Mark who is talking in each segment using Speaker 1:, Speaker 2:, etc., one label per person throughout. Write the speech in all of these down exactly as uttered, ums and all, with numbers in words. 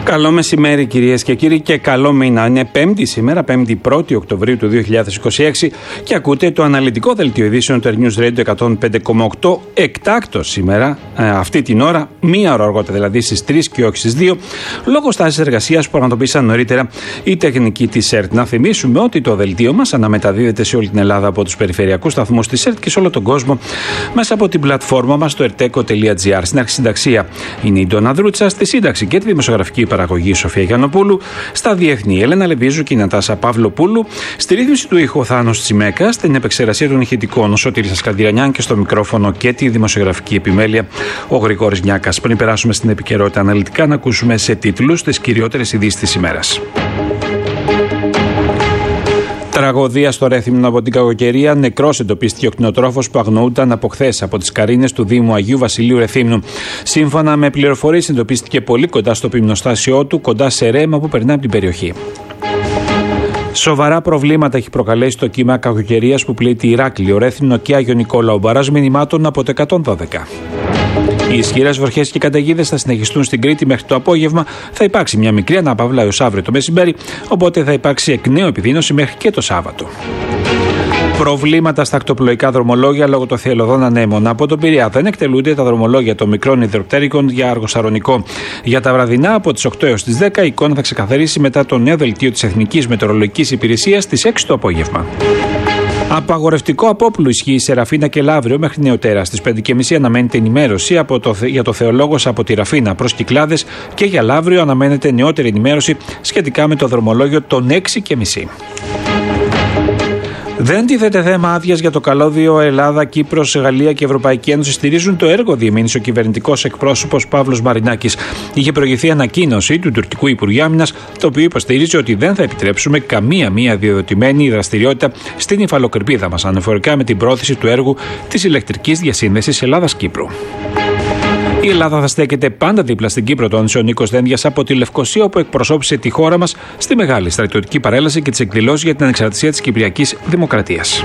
Speaker 1: Καλό μεσημέρι κυρίες και κύριοι και καλό μήνα. Είναι Πέμπτη σήμερα, Πέμπτη πρώτη Οκτωβρίου του δύο χιλιάδες είκοσι έξι και ακούτε το αναλυτικό δελτίο ειδήσεων του News Radio εκατόν πέντε κόμμα οκτώ εκτάκτος σήμερα, αυτή την ώρα, μία ώρα αργότερα δηλαδή στις τρεις και όχι στις δύο, λόγω στάσης εργασίας που πραγματοποίησαν νωρίτερα η τεχνική της ΕΡΤ. Να θυμίσουμε ότι το δελτίο μας αναμεταδίδεται σε όλη την Ελλάδα από τους περιφερειακούς σταθμούς της ΕΡΤ και σε όλο τον κόσμο μέσα από την πλατφόρμα μας στο ερτέκο τελεία τζι άρ. Στην αρχισυνταξία είναι η Ντόνα Δρούτσα, στη σύνταξη και τη δημοσιογραφική παραγωγή Σοφία Γιαννοπούλου, στα διεθνή Έλενα Λεβίζου και η Νατάσα Παύλοπούλου, στη ρύθμιση του ήχου Θάνος Τσιμέκα, στην επεξεργασία των ηχητικών ο Σωτήρης Ασκαντηρανιάν και στο μικρόφωνο και τη δημοσιογραφική επιμέλεια ο Γρηγόρης Νιάκας. Πριν περάσουμε στην επικαιρότητα αναλυτικά, να ακούσουμε σε τίτλους τις κυριότερες ειδήσεις της ημέρας. Τραγωδία στο Ρέθυμνο από την κακοκαιρία. Νεκρός εντοπίστηκε ο κτηνοτρόφος που αγνοούταν από χθες από τις Καρίνες του Δήμου Αγίου Βασιλείου Ρεθύμνου. Σύμφωνα με πληροφορίες, εντοπίστηκε πολύ κοντά στο πυμνοστάσιό του, κοντά σε ρέμα που περνά από την περιοχή. Σοβαρά προβλήματα έχει προκαλέσει το κύμα κακοκαιρίας που πλήττει Ηράκλειο, Ρέθυμνο και Άγιο Νικόλαο. Μπαράζ μηνυμάτων από το εκατόν δώδεκα. Οι ισχυρές βροχές και καταιγίδες θα συνεχιστούν στην Κρήτη μέχρι το απόγευμα. Θα υπάρξει μια μικρή αναπαύλα έως αύριο το μεσημέρι, οπότε θα υπάρξει εκ νέου επιδείνωση μέχρι και το Σάββατο. Προβλήματα στα ακτοπλοϊκά δρομολόγια λόγω των θυελλωδών ανέμων. Από τον Πειραιά δεν εκτελούνται τα δρομολόγια των μικρών υδροπτέρικων για Αργοσαρονικό. Για τα βραδινά από τις οκτώ έως τις δέκα η εικόνα θα ξεκαθαρίσει μετά το νέο δελτίο της Εθνικής Μετεωρολογικής Υπηρεσίας στις έξι το απόγευμα. Απαγορευτικό απόπλου ισχύει σε Ραφίνα και Λαύριο μέχρι νεοτέρα. Στις πέντε και μισή αναμένεται ενημέρωση από το, για το Θεολόγος από τη Ραφίνα προς Κυκλάδες και για Λαύριο αναμένεται νεότερη ενημέρωση σχετικά με το δρομολόγιο των έξι και μισή. Δεν τίθεται θέμα άδειας για το καλώδιο. Ελλάδα, Κύπρος, Γαλλία και Ευρωπαϊκή Ένωση στηρίζουν το έργο, διεμήνυσε ο κυβερνητικός εκπρόσωπος Παύλος Μαρινάκης. Είχε προηγηθεί ανακοίνωση του τουρκικού Υπουργείου Άμυνας, το οποίο υποστηρίζει ότι δεν θα επιτρέψουμε καμία μία διαδοτημένη δραστηριότητα στην υφαλοκρηπίδα μας, αναφορικά με την πρόθεση του έργου της ηλεκτρικής διασύνδεσης Ελλάδας-Κύπρου. Η Ελλάδα θα στέκεται πάντα δίπλα στην Κύπρο, τόνισε ο Νίκος Δένδιας από τη Λευκοσία, όπου εκπροσώπησε τη χώρα μας στη μεγάλη στρατιωτική παρέλαση και τις εκδηλώσεις για την ανεξαρτησία της Κυπριακής Δημοκρατίας.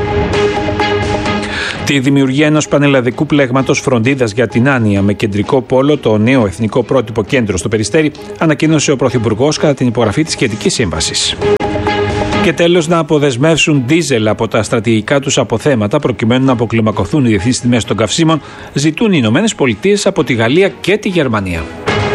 Speaker 1: Τη δημιουργία ενός πανελλαδικού πλέγματος φροντίδας για την άνοια με κεντρικό πόλο το νέο εθνικό πρότυπο κέντρο στο Περιστέρι ανακοίνωσε ο Πρωθυπουργός κατά την υπογραφή της σχετικής σύμβασης. Και τέλος, να αποδεσμεύσουν ντίζελ από τα στρατηγικά τους αποθέματα προκειμένου να αποκλιμακωθούν οι διεθνείς τιμές των καυσίμων, ζητούν οι Ηνωμένες Πολιτείες από τη Γαλλία και τη Γερμανία.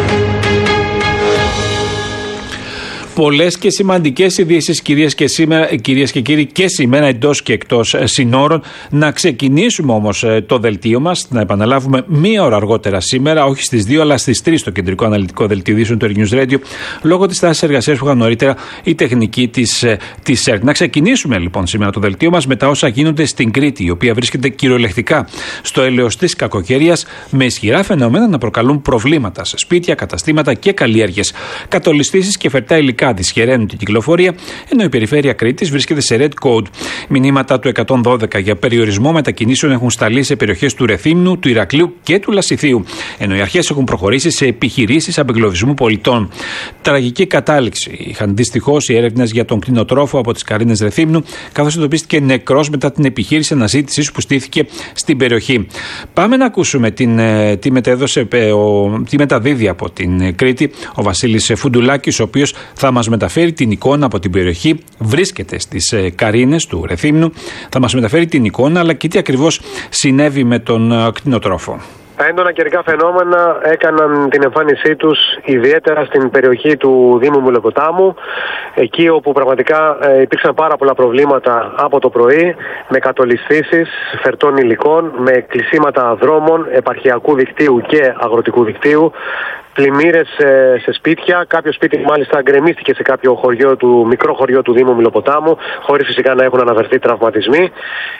Speaker 1: Πολλές και σημαντικές ειδήσεις, κυρίες και, σήμερα, κυρίες και κύριοι, και σήμερα εντός και εκτός συνόρων. Να ξεκινήσουμε όμως το δελτίο μας, να επαναλάβουμε μία ώρα αργότερα σήμερα, όχι στις δύο αλλά στις τρεις το κεντρικό αναλυτικό δελτίο ειδήσεων του News Radio, λόγω της τάσης εργασίας που είχαν νωρίτερα η τεχνική της, της ΕΡΤ. Να ξεκινήσουμε λοιπόν σήμερα το δελτίο μας με τα όσα γίνονται στην Κρήτη, η οποία βρίσκεται κυριολεκτικά στο έλεος της κακοκαιρίας, με ισχυρά φαινόμενα να προκαλούν προβλήματα σε σπίτια, καταστήματα και καλλιέργειες. Κατολιστήσεις και φερτά υλικά δυσχεραίνουν την κυκλοφορία, ενώ η περιφέρεια Κρήτης βρίσκεται σε red code. Μηνύματα του εκατόν δώδεκα για περιορισμό μετακινήσεων έχουν σταλεί σε περιοχές του Ρεθύμνου, του Ηρακλείου και του Λασιθίου, ενώ οι αρχές έχουν προχωρήσει σε επιχειρήσεις απεγκλωβισμού πολιτών. Τραγική κατάληξη είχαν δυστυχώς οι έρευνες για τον κτηνοτρόφο από τις Καρίνες Ρεθύμνου, καθώς εντοπίστηκε νεκρός μετά την επιχείρηση αναζήτησης που στήθηκε στην περιοχή. Πάμε να ακούσουμε την, τι, μετέδωσε, ο, τι μεταδίδει από την Κρήτη ο Βασίλης Φουντουλάκης, ο οποίος θα μας μεταφέρει την εικόνα από την περιοχή. Βρίσκεται στις ε, Καρίνες του Ρεθύμνου. Θα μας μεταφέρει την εικόνα, αλλά και τι ακριβώς συνέβη με τον ε, κτηνοτρόφο.
Speaker 2: Τα έντονα καιρικά φαινόμενα έκαναν την εμφάνισή τους ιδιαίτερα στην περιοχή του Δήμου Μουλοποτάμου, εκεί όπου πραγματικά ε, υπήρξαν πάρα πολλά προβλήματα από το πρωί, με κατολισθήσεις φερτών υλικών, με κλεισίματα δρόμων, επαρχιακού δικτύου και αγροτικού δικτύου, πλημμύρες σε, σε σπίτια. Κάποιο σπίτι μάλιστα γκρεμίστηκε σε κάποιο χωριό του, μικρό χωριό του Δήμου Μυλοποτάμου, χωρίς φυσικά να έχουν αναφερθεί τραυματισμοί.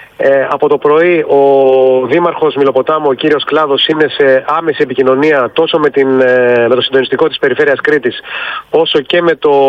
Speaker 2: Ε, από το πρωί ο Δήμαρχος Μυλοποτάμου, ο κύριος Κλάδος, είναι σε άμεση επικοινωνία τόσο με, την, με το συντονιστικό της Περιφέρειας Κρήτης, όσο και με το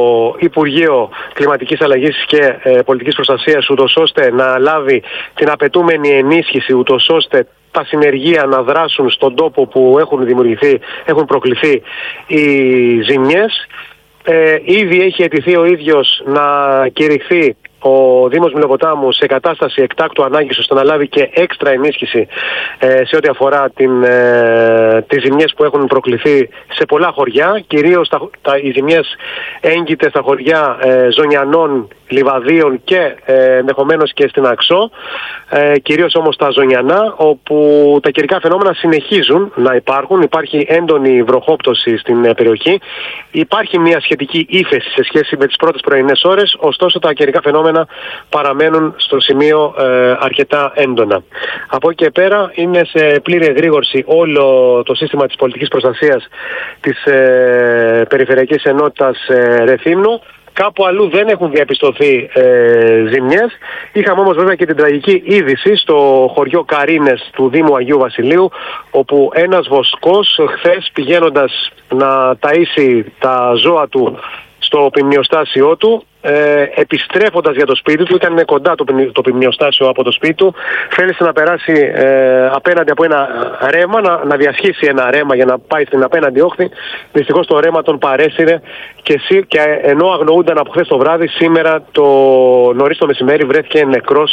Speaker 2: Υπουργείο Κλιματικής Αλλαγής και ε, Πολιτικής Προστασίας, ούτως ώστε να λάβει την απαιτούμενη ενίσχυση, ούτως ώστε τα συνεργεία να δράσουν στον τόπο που έχουν δημιουργηθεί, έχουν προκληθεί οι ζημιές. Ε, ήδη έχει αιτηθεί ο ίδιος να κηρυχθεί ο Δήμος Μηλοποτάμου σε κατάσταση εκτάκτου ανάγκης ώστε να λάβει και έξτρα ενίσχυση ε, σε ό,τι αφορά την, ε, τις ζημιές που έχουν προκληθεί σε πολλά χωριά, κυρίως τα, τα, οι ζημιές έγκυτες στα χωριά ε, Ζωνιανών, Λιβαδίων και ε, ενδεχομένως και στην Αξό, ε, κυρίως όμως τα Ζωνιανά, όπου τα καιρικά φαινόμενα συνεχίζουν να υπάρχουν. Υπάρχει έντονη βροχόπτωση στην ε, περιοχή. Υπάρχει μια σχετική ύφεση σε σχέση με τις πρώτες πρωινές ώρες, ωστόσο τα καιρικά φαινόμενα παραμένουν στο σημείο ε, αρκετά έντονα. Από εκεί και πέρα είναι σε πλήρη εγρήγορση όλο το σύστημα της πολιτικής προστασίας της ε, Περιφερειακής Ενότητας ε, Ρεθύμνου. Κάπου αλλού δεν έχουν διαπιστωθεί ε, ζημιές. Είχαμε όμως βέβαια και την τραγική είδηση στο χωριό Καρίνες του Δήμου Αγίου Βασιλείου, όπου ένας βοσκός χθες πηγαίνοντας να ταΐσει τα ζώα του στο ποιμνιοστάσιό του, ε, επιστρέφοντας για το σπίτι του, ήταν κοντά το, το ποιμνιοστάσιο από το σπίτι του, θέλησε να περάσει ε, απέναντι από ένα ρέμα, να, να διασχίσει ένα ρέμα για να πάει στην απέναντι όχθη. Δυστυχώς το ρέμα τον παρέσυρε και, και ενώ αγνοούνταν από χθες το βράδυ, σήμερα το νωρίς το μεσημέρι βρέθηκε νεκρός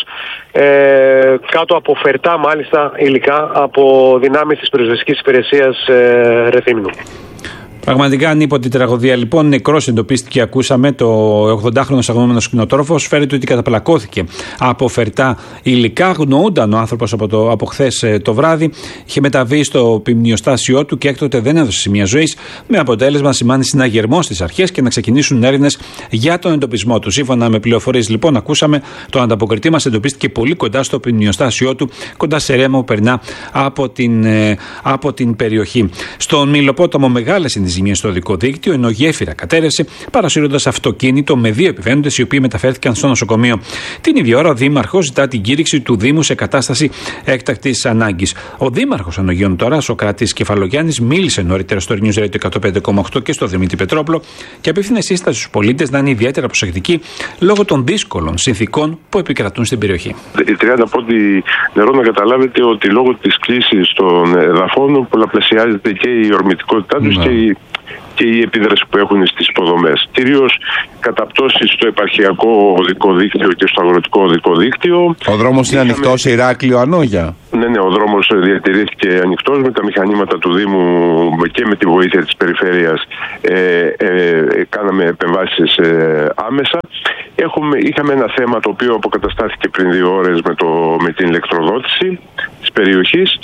Speaker 2: ε, κάτω από φερτά μάλιστα υλικά από δυνάμεις της πυροσβεστικής υπηρεσίας ε, Ρεθύμνου.
Speaker 1: Πραγματικά ανίποτη τραγωδία. Λοιπόν, νεκρός εντοπίστηκε, ακούσαμε, το ογδοντάχρονος αγνοούμενος κτηνοτρόφος. Φέρεται ότι καταπλακώθηκε από φερτά υλικά. Αγνοούνταν ο άνθρωπος από, το, από χθες το βράδυ. Είχε μεταβεί στο ποιμνιοστάσιό του και έκτοτε δεν έδωσε σημεία ζωής, με αποτέλεσμα να σημάνει συναγερμό στις αρχές και να ξεκινήσουν έρευνες για τον εντοπισμό του. Σύμφωνα με πληροφορίες, λοιπόν, ακούσαμε, το ανταποκριτή μας εντοπίστηκε πολύ κοντά στο ποιμνιοστάσιό του, κοντά σε ρέμα που περνά από την, ε, από την περιοχή. Στον Μηλοπόταμο, μεγάλες είναι ζημιές στο οδικό δίκτυο, ενώ γέφυρα κατέρευσε, παρασύροντας αυτοκίνητο με δύο επιβαίνοντες, οι οποίοι μεταφέρθηκαν στο νοσοκομείο. Την ίδια ώρα, ο Δήμαρχος ζητά την κήρυξη του Δήμου σε κατάσταση έκτακτης ανάγκης. Ο Δήμαρχος Ανογείων τώρα, Σοκράτης Κεφαλογιάννης, μίλησε νωρίτερα στο News Radio εκατόν πέντε κόμμα οκτώ και στο Δημήτρη Πετρόπουλο και απίφθινε σύσταση στους πολίτες να είναι ιδιαίτερα προσεκτικοί λόγω των δύσκολων συνθηκών που επικρατούν στην περιοχή.
Speaker 3: Ήθελα να πω ότι νερό να καταλάβετε ότι λόγω της κλίσης των εδαφών πολλαπλασιάζεται και η ορμητικότητά τους και η και η επίδραση που έχουν στις υποδομές. Κυρίως καταπτώσεις στο επαρχιακό οδικό δίκτυο και στο αγροτικό οδικό δίκτυο.
Speaker 4: Ο δρόμος είναι Είχαμε... ανοιχτός σε Ηράκλειο Ανόγια.
Speaker 3: Ναι, ναι, ο δρόμος διατηρήθηκε ανοιχτός με τα μηχανήματα του Δήμου και με τη βοήθεια της Περιφέρειας. Ε, ε, κάναμε επεμβάσεις ε, άμεσα. Έχουμε, είχαμε ένα θέμα το οποίο αποκαταστάθηκε πριν δύο ώρες με, το, με την ηλεκτροδότηση της περιοχής.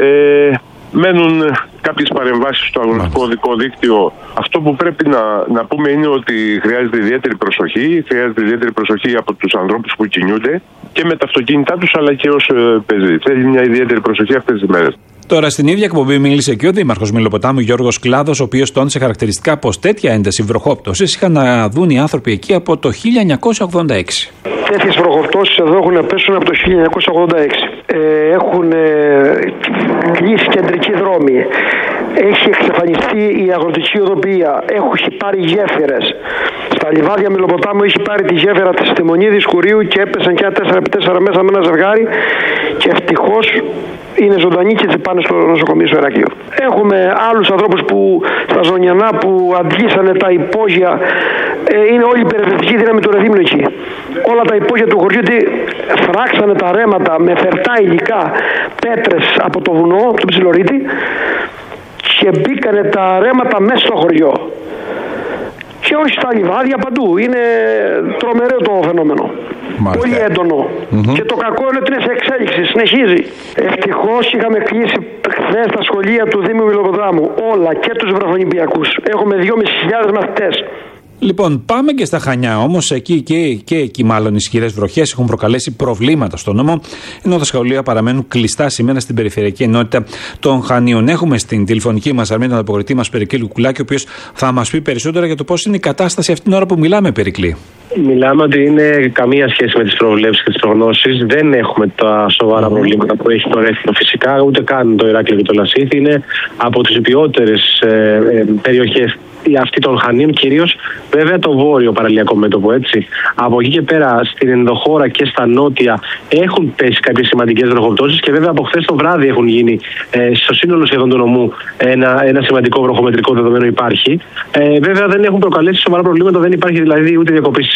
Speaker 3: Ε, Μένουν κάποιες παρεμβάσεις στο αγροτικό οδικό δίκτυο. Αυτό που πρέπει να, να πούμε είναι ότι χρειάζεται ιδιαίτερη προσοχή. Χρειάζεται ιδιαίτερη προσοχή από τους ανθρώπους που κινούνται και με τα αυτοκίνητά τους, αλλά και ως πεζοί. Θέλει μια ιδιαίτερη προσοχή αυτές τις μέρες.
Speaker 1: Τώρα, στην ίδια εκπομπή μίλησε και ο Δήμαρχος Μηλοποτάμου Γιώργος Κλάδος, ο οποίος τόνισε χαρακτηριστικά πως τέτοια ένταση βροχόπτωσης είχαν να δουν οι άνθρωποι εκεί από το χίλια εννιακόσια ογδόντα έξι.
Speaker 5: Τέτοιες βροχοπτώσεις εδώ έχουν πέσουν από το χίλια εννιακόσια ογδόντα έξι. Ε, έχουν ε, κλείσει κεντρικοί δρόμοι. Έχει εξαφανιστεί η αγροτική οδοποιία. Έχει πάρει γέφυρες. Στα λιβάδια Μηλοποτάμου έχει πάρει τη γέφυρα της Τιμονίδης Κουρίου και έπεσαν και ένα τέσσερα επί τέσσερα μέσα με ένα ζευγάρι. Και ευτυχώς είναι ζωντανοί και έτσι πάνε στο νοσοκομείο στο Ηράκλειο. Έχουμε άλλους ανθρώπους που στα Ζωνιανά που αντλήσανε τα υπόγεια. Ε, είναι όλη η περιφερειακή δύναμη του Ρεθύμνου εκεί. Όλα τα υπόγεια του χωριού φράξανε τα ρέματα με φερτά υλικά, πέτρες από το βουνό, από τον Ψιλορίτη, και μπήκανε τα ρέματα μέσα στο χωριό. Και όχι στα λιβάδια, παντού. Είναι τρομερό το φαινόμενο. Μάλιστα. Πολύ έντονο. Mm-hmm. Και το κακό είναι ότι είναι σε εξέλιξη, συνεχίζει. Ευτυχώς είχαμε κλείσει χθες τα σχολεία του Δήμου Μηλοποτάμου. Όλα, και τους βραχονιπιακούς. Έχουμε δυόμισι χιλιάδες μαθητές.
Speaker 1: Λοιπόν, πάμε και στα Χανιά. Όμως εκεί και, και εκεί, μάλλον, ισχυρές βροχές έχουν προκαλέσει προβλήματα στον νόμο, ενώ τα σχολεία παραμένουν κλειστά σήμερα στην Περιφερειακή Ενότητα των Χανίων. Έχουμε στην τηλεφωνική μας γραμμή τον ανταποκριτή μας Περικλή Λουκουλάκη, ο οποίος θα μας πει περισσότερα για το πώς είναι η κατάσταση αυτή την ώρα που μιλάμε, Περικλή.
Speaker 2: Μιλάμε ότι είναι καμία σχέση με τις προβλέψεις και τις προγνώσεις. Δεν έχουμε τα σοβαρά mm. προβλήματα που έχει το Ρέθυμνο φυσικά, ούτε καν το Ηράκλειο και το Λασίθι. Είναι από τις ποιότερες ε, ε, περιοχές αυτή των Χανίων, κυρίως βέβαια το βόρειο παραλιακό μέτωπο, έτσι. Από εκεί και πέρα στην ενδοχώρα και στα νότια έχουν πέσει κάποιες σημαντικές βροχοπτώσεις και βέβαια από χθες το βράδυ έχουν γίνει ε, στο σύνολο σχεδόν του νομού ένα, ένα σημαντικό βροχομετρικό δεδομένο υπάρχει. Ε, βέβαια δεν έχουν προκαλέσει σοβαρά προβλήματα, δεν υπάρχει δηλαδή ούτε διακοπή στις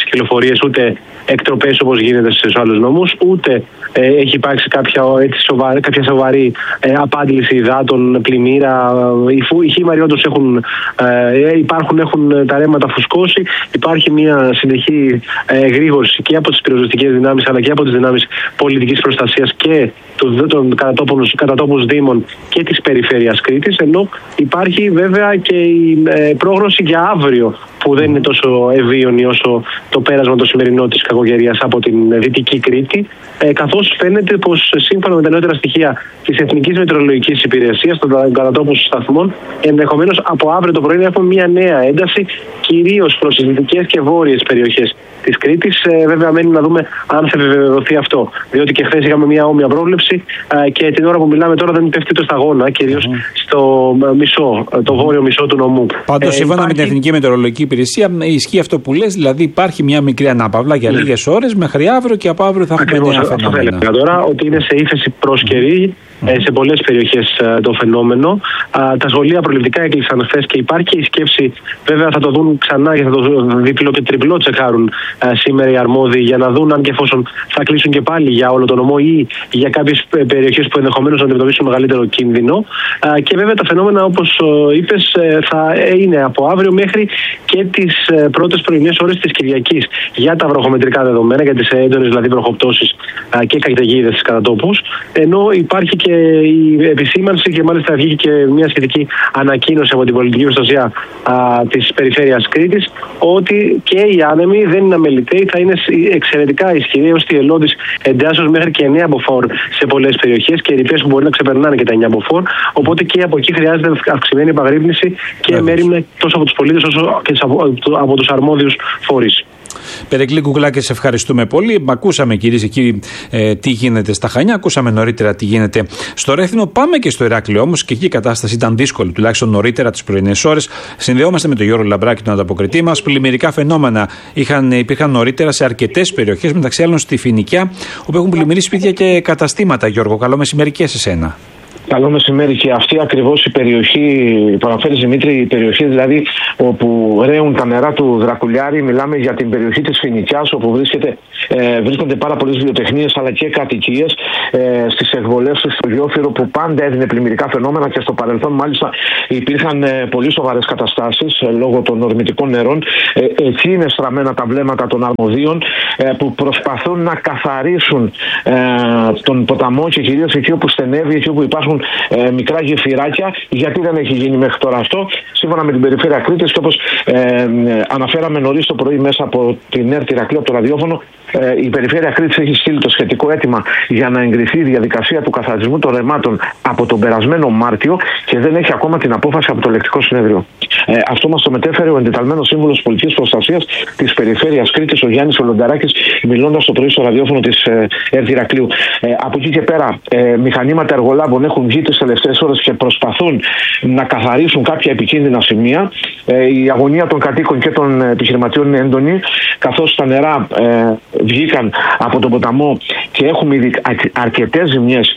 Speaker 2: κυκλοφορίες ούτε εκτροπές όπως γίνεται στους άλλους νόμους, ούτε ε, έχει υπάρξει κάποια, έτσι, σοβαρή, κάποια σοβαρή ε, απάντηση υδάτων, πλημμύρα. Οι χήμαροι όντως έχουν, ε, υπάρχουν, έχουν τα ρέματα φουσκώσει. Υπάρχει μια συνεχή ε, εγρήγορση και από τις πυροσβεστικές δυνάμεις αλλά και από τις δυνάμεις πολιτικής προστασίας και των κατατόπους δήμων και της περιφέρειας Κρήτης, ενώ υπάρχει βέβαια και η ε, πρόγνωση για αύριο που δεν είναι τόσο ευίωνη όσο το πέρασμα το σημερινό της κακοκαιρίας από την Δυτική Κρήτη, ε, καθώς φαίνεται πως σύμφωνα με τα νεότερα στοιχεία της Εθνικής Μετεωρολογικής Υπηρεσίας των κατατόπων σταθμών, ενδεχομένως από αύριο το πρωί να έχουμε μια νέα ένταση, κυρίως προς τις δυτικές και βόρειες περιοχές της Κρήτης. Ε, βέβαια, μένει να δούμε αν θα επιβεβαιωθεί αυτό. Διότι και χθες είχαμε μια όμοια πρόβλεψη ε, και την ώρα που μιλάμε τώρα δεν πέφτει το σταγόνα, κυρίως mm. στο μισό, το βόρειο μισό του νομού. Πάντως, ε, σύμφωνα υπάρχει... με την Εθνική Μετεωρολογική
Speaker 1: Υπηρεσία, ισχύει αυτό που λες, δηλαδή υπάρχει μια μικρή ανάπαυλα για mm. λίγες ώρες μέχρι αύριο και από αύριο θα έχουμε
Speaker 2: Ακριβώς,
Speaker 1: νέα φαινόμενα.
Speaker 2: Αυτό τώρα ότι είναι σε ύφεση προς καιρή mm. σε πολλές περιοχές το φαινόμενο. Τα σχολεία προληπτικά έκλεισαν χθες και υπάρχει η σκέψη, βέβαια θα το δουν ξανά και θα το διπλό και τριπλό τσεκάρουν σήμερα οι αρμόδιοι για να δουν αν και εφόσον θα κλείσουν και πάλι για όλο τον νομό ή για κάποιες περιοχές που ενδεχομένως να αντιμετωπίσουν μεγαλύτερο κίνδυνο. Και βέβαια τα φαινόμενα, όπως είπες, θα είναι από αύριο μέχρι και τις πρώτες πρωινές ώρες της Κυριακής για τα βροχομετρικά δεδομένα, για τις έντονες δηλαδή βροχοπτώσεις και καταιγίδες στις κατατόπους. Ενώ υπάρχει και η επισήμανση και μάλιστα βγήκε και μια σχετική ανακοίνωση από την πολιτική προστασία της περιφέρειας Κρήτης ότι και οι άνεμοι δεν είναι αμεληταίοι, θα είναι εξαιρετικά ισχυροί έως τη ελώδης εντάσσεως μέχρι και εννέα μποφόρ σε πολλές περιοχές και ρηπές που μπορεί να ξεπερνάνε και τα εννέα μποφόρ. Οπότε και από εκεί χρειάζεται αυξημένη επαγρύπνηση και μέριμνα τόσο από τους πολίτες όσο και από τους αρμόδιους φορείς.
Speaker 1: Περικλή Κουκλάκη, σε ευχαριστούμε πολύ. Ακούσαμε, κυρίες και κύριοι, ε, τι γίνεται στα Χανιά. Ακούσαμε νωρίτερα τι γίνεται στο Ρέθινο. Πάμε και στο Ηράκλειο όμως, και εκεί η κατάσταση ήταν δύσκολη, τουλάχιστον νωρίτερα τις πρωινές ώρες. Συνδεόμαστε με τον Γιώργο Λαμπράκη, τον ανταποκριτή μας. Πλημμυρικά φαινόμενα είχαν, υπήρχαν νωρίτερα σε αρκετές περιοχές, μεταξύ άλλων στη Φοινικιά, όπου έχουν πλημμυρίσει σπίτια και καταστήματα. Γιώργο, καλό μεσημέρι και σε σένα.
Speaker 6: Καλό μεσημέρι. Και αυτή ακριβώς η περιοχή που αναφέρει, Δημήτρη, η περιοχή δηλαδή όπου ρέουν τα νερά του Δρακουλιάρη, μιλάμε για την περιοχή της Φοινικιάς, όπου βρίσκεται, ε, βρίσκονται πάρα πολλές βιοτεχνίες αλλά και κατοικίες ε, στις εκβολές του στο Γιόφυρο, που πάντα έδινε πλημμυρικά φαινόμενα και στο παρελθόν μάλιστα υπήρχαν ε, πολύ σοβαρές καταστάσεις ε, λόγω των ορμητικών νερών. Ε, εκεί είναι στραμμένα τα βλέμματα των αρμοδίων ε, που προσπαθούν να καθαρίσουν ε, τον ποταμό και κυρίως εκεί όπου στενεύει, εκεί όπου υπάρχουν Ε, μικρά γεφυράκια. Γιατί δεν έχει γίνει μέχρι τώρα αυτό? Σύμφωνα με την περιφέρεια Κρήτης και όπως ε, ε, αναφέραμε νωρίς το πρωί μέσα από την ΕΡΤ Ηρακλείου, από το ραδιόφωνο, ε, η περιφέρεια Κρήτης έχει στείλει το σχετικό αίτημα για να εγκριθεί η διαδικασία του καθαρισμού των ρεμάτων από τον περασμένο Μάρτιο και δεν έχει ακόμα την απόφαση από το Ελεκτικό Συνέδριο. Ε, αυτό μας το μετέφερε ο εντεταλμένος σύμβουλος πολιτικής προστασίας της περιφέρειας Κρήτης, ο Γιάννης Ολονταράκης, μιλώντας το πρωί στο ραδιόφωνο της ε, ΕΡΤ Ηρακλείου. Ε, από εκεί και πέρα, ε, μηχανήματα εργολάβων έχουν βγει τις τελευταίες ώρες και προσπαθούν να καθαρίσουν κάποια επικίνδυνα σημεία. Ε, η αγωνία των κατοίκων και των επιχειρηματιών είναι έντονη, καθώς τα νερά ε, βγήκαν από τον ποταμό και έχουμε ήδη αρκετές ζημιές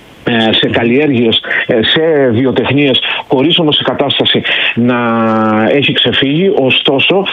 Speaker 6: σε καλλιέργειες, σε βιοτεχνίες, χωρίς όμως η κατάσταση να έχει ξεφύγει. Ωστόσο,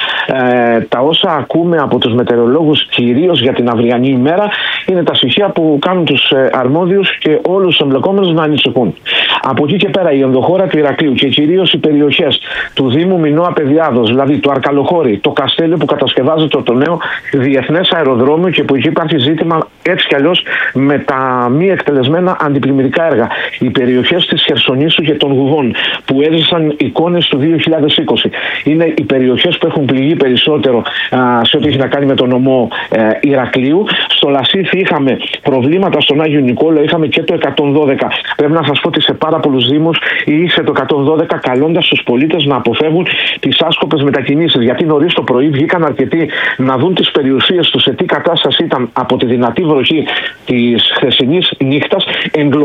Speaker 6: τα όσα ακούμε από τους μετεωρολόγους, κυρίως για την αυριανή ημέρα, είναι τα στοιχεία που κάνουν τους αρμόδιους και όλους τους εμπλεκόμενους να ανησυχούν. Από εκεί και πέρα, η ενδοχώρα του Ηρακλείου και κυρίως οι περιοχές του Δήμου Μινώα Παιδιάδος, δηλαδή το Αρκαλοχώρι, το Καστέλιο που κατασκευάζεται το νέο διεθνές αεροδρόμιο και που εκεί υπάρχει ζήτημα έτσι κι αλλιώς με τα μη εκτελεσμένα αντιπλημμυρικά έργα. Οι περιοχές της Χερσονήσου και των Γουδών που έζησαν εικόνες του δύο χιλιάδες είκοσι είναι οι περιοχές που έχουν πληγεί περισσότερο α, σε ό,τι έχει να κάνει με τον νομό ε, Ηρακλείου. Στο Λασίθι είχαμε προβλήματα, στον Άγιο Νικόλαο είχαμε και το εκατόν δώδεκα. Πρέπει να σας πω ότι σε πάρα πολλούς δήμους είχε το εκατόν δώδεκα καλώντας τους πολίτες να αποφεύγουν τις άσκοπες μετακινήσεις. Γιατί νωρίς το πρωί βγήκαν αρκετοί να δουν τις περιουσίες τους σε τι κατάσταση ήταν από τη δυνατή βροχή της χθεσινής νύχτας, εγκλωβισμένοι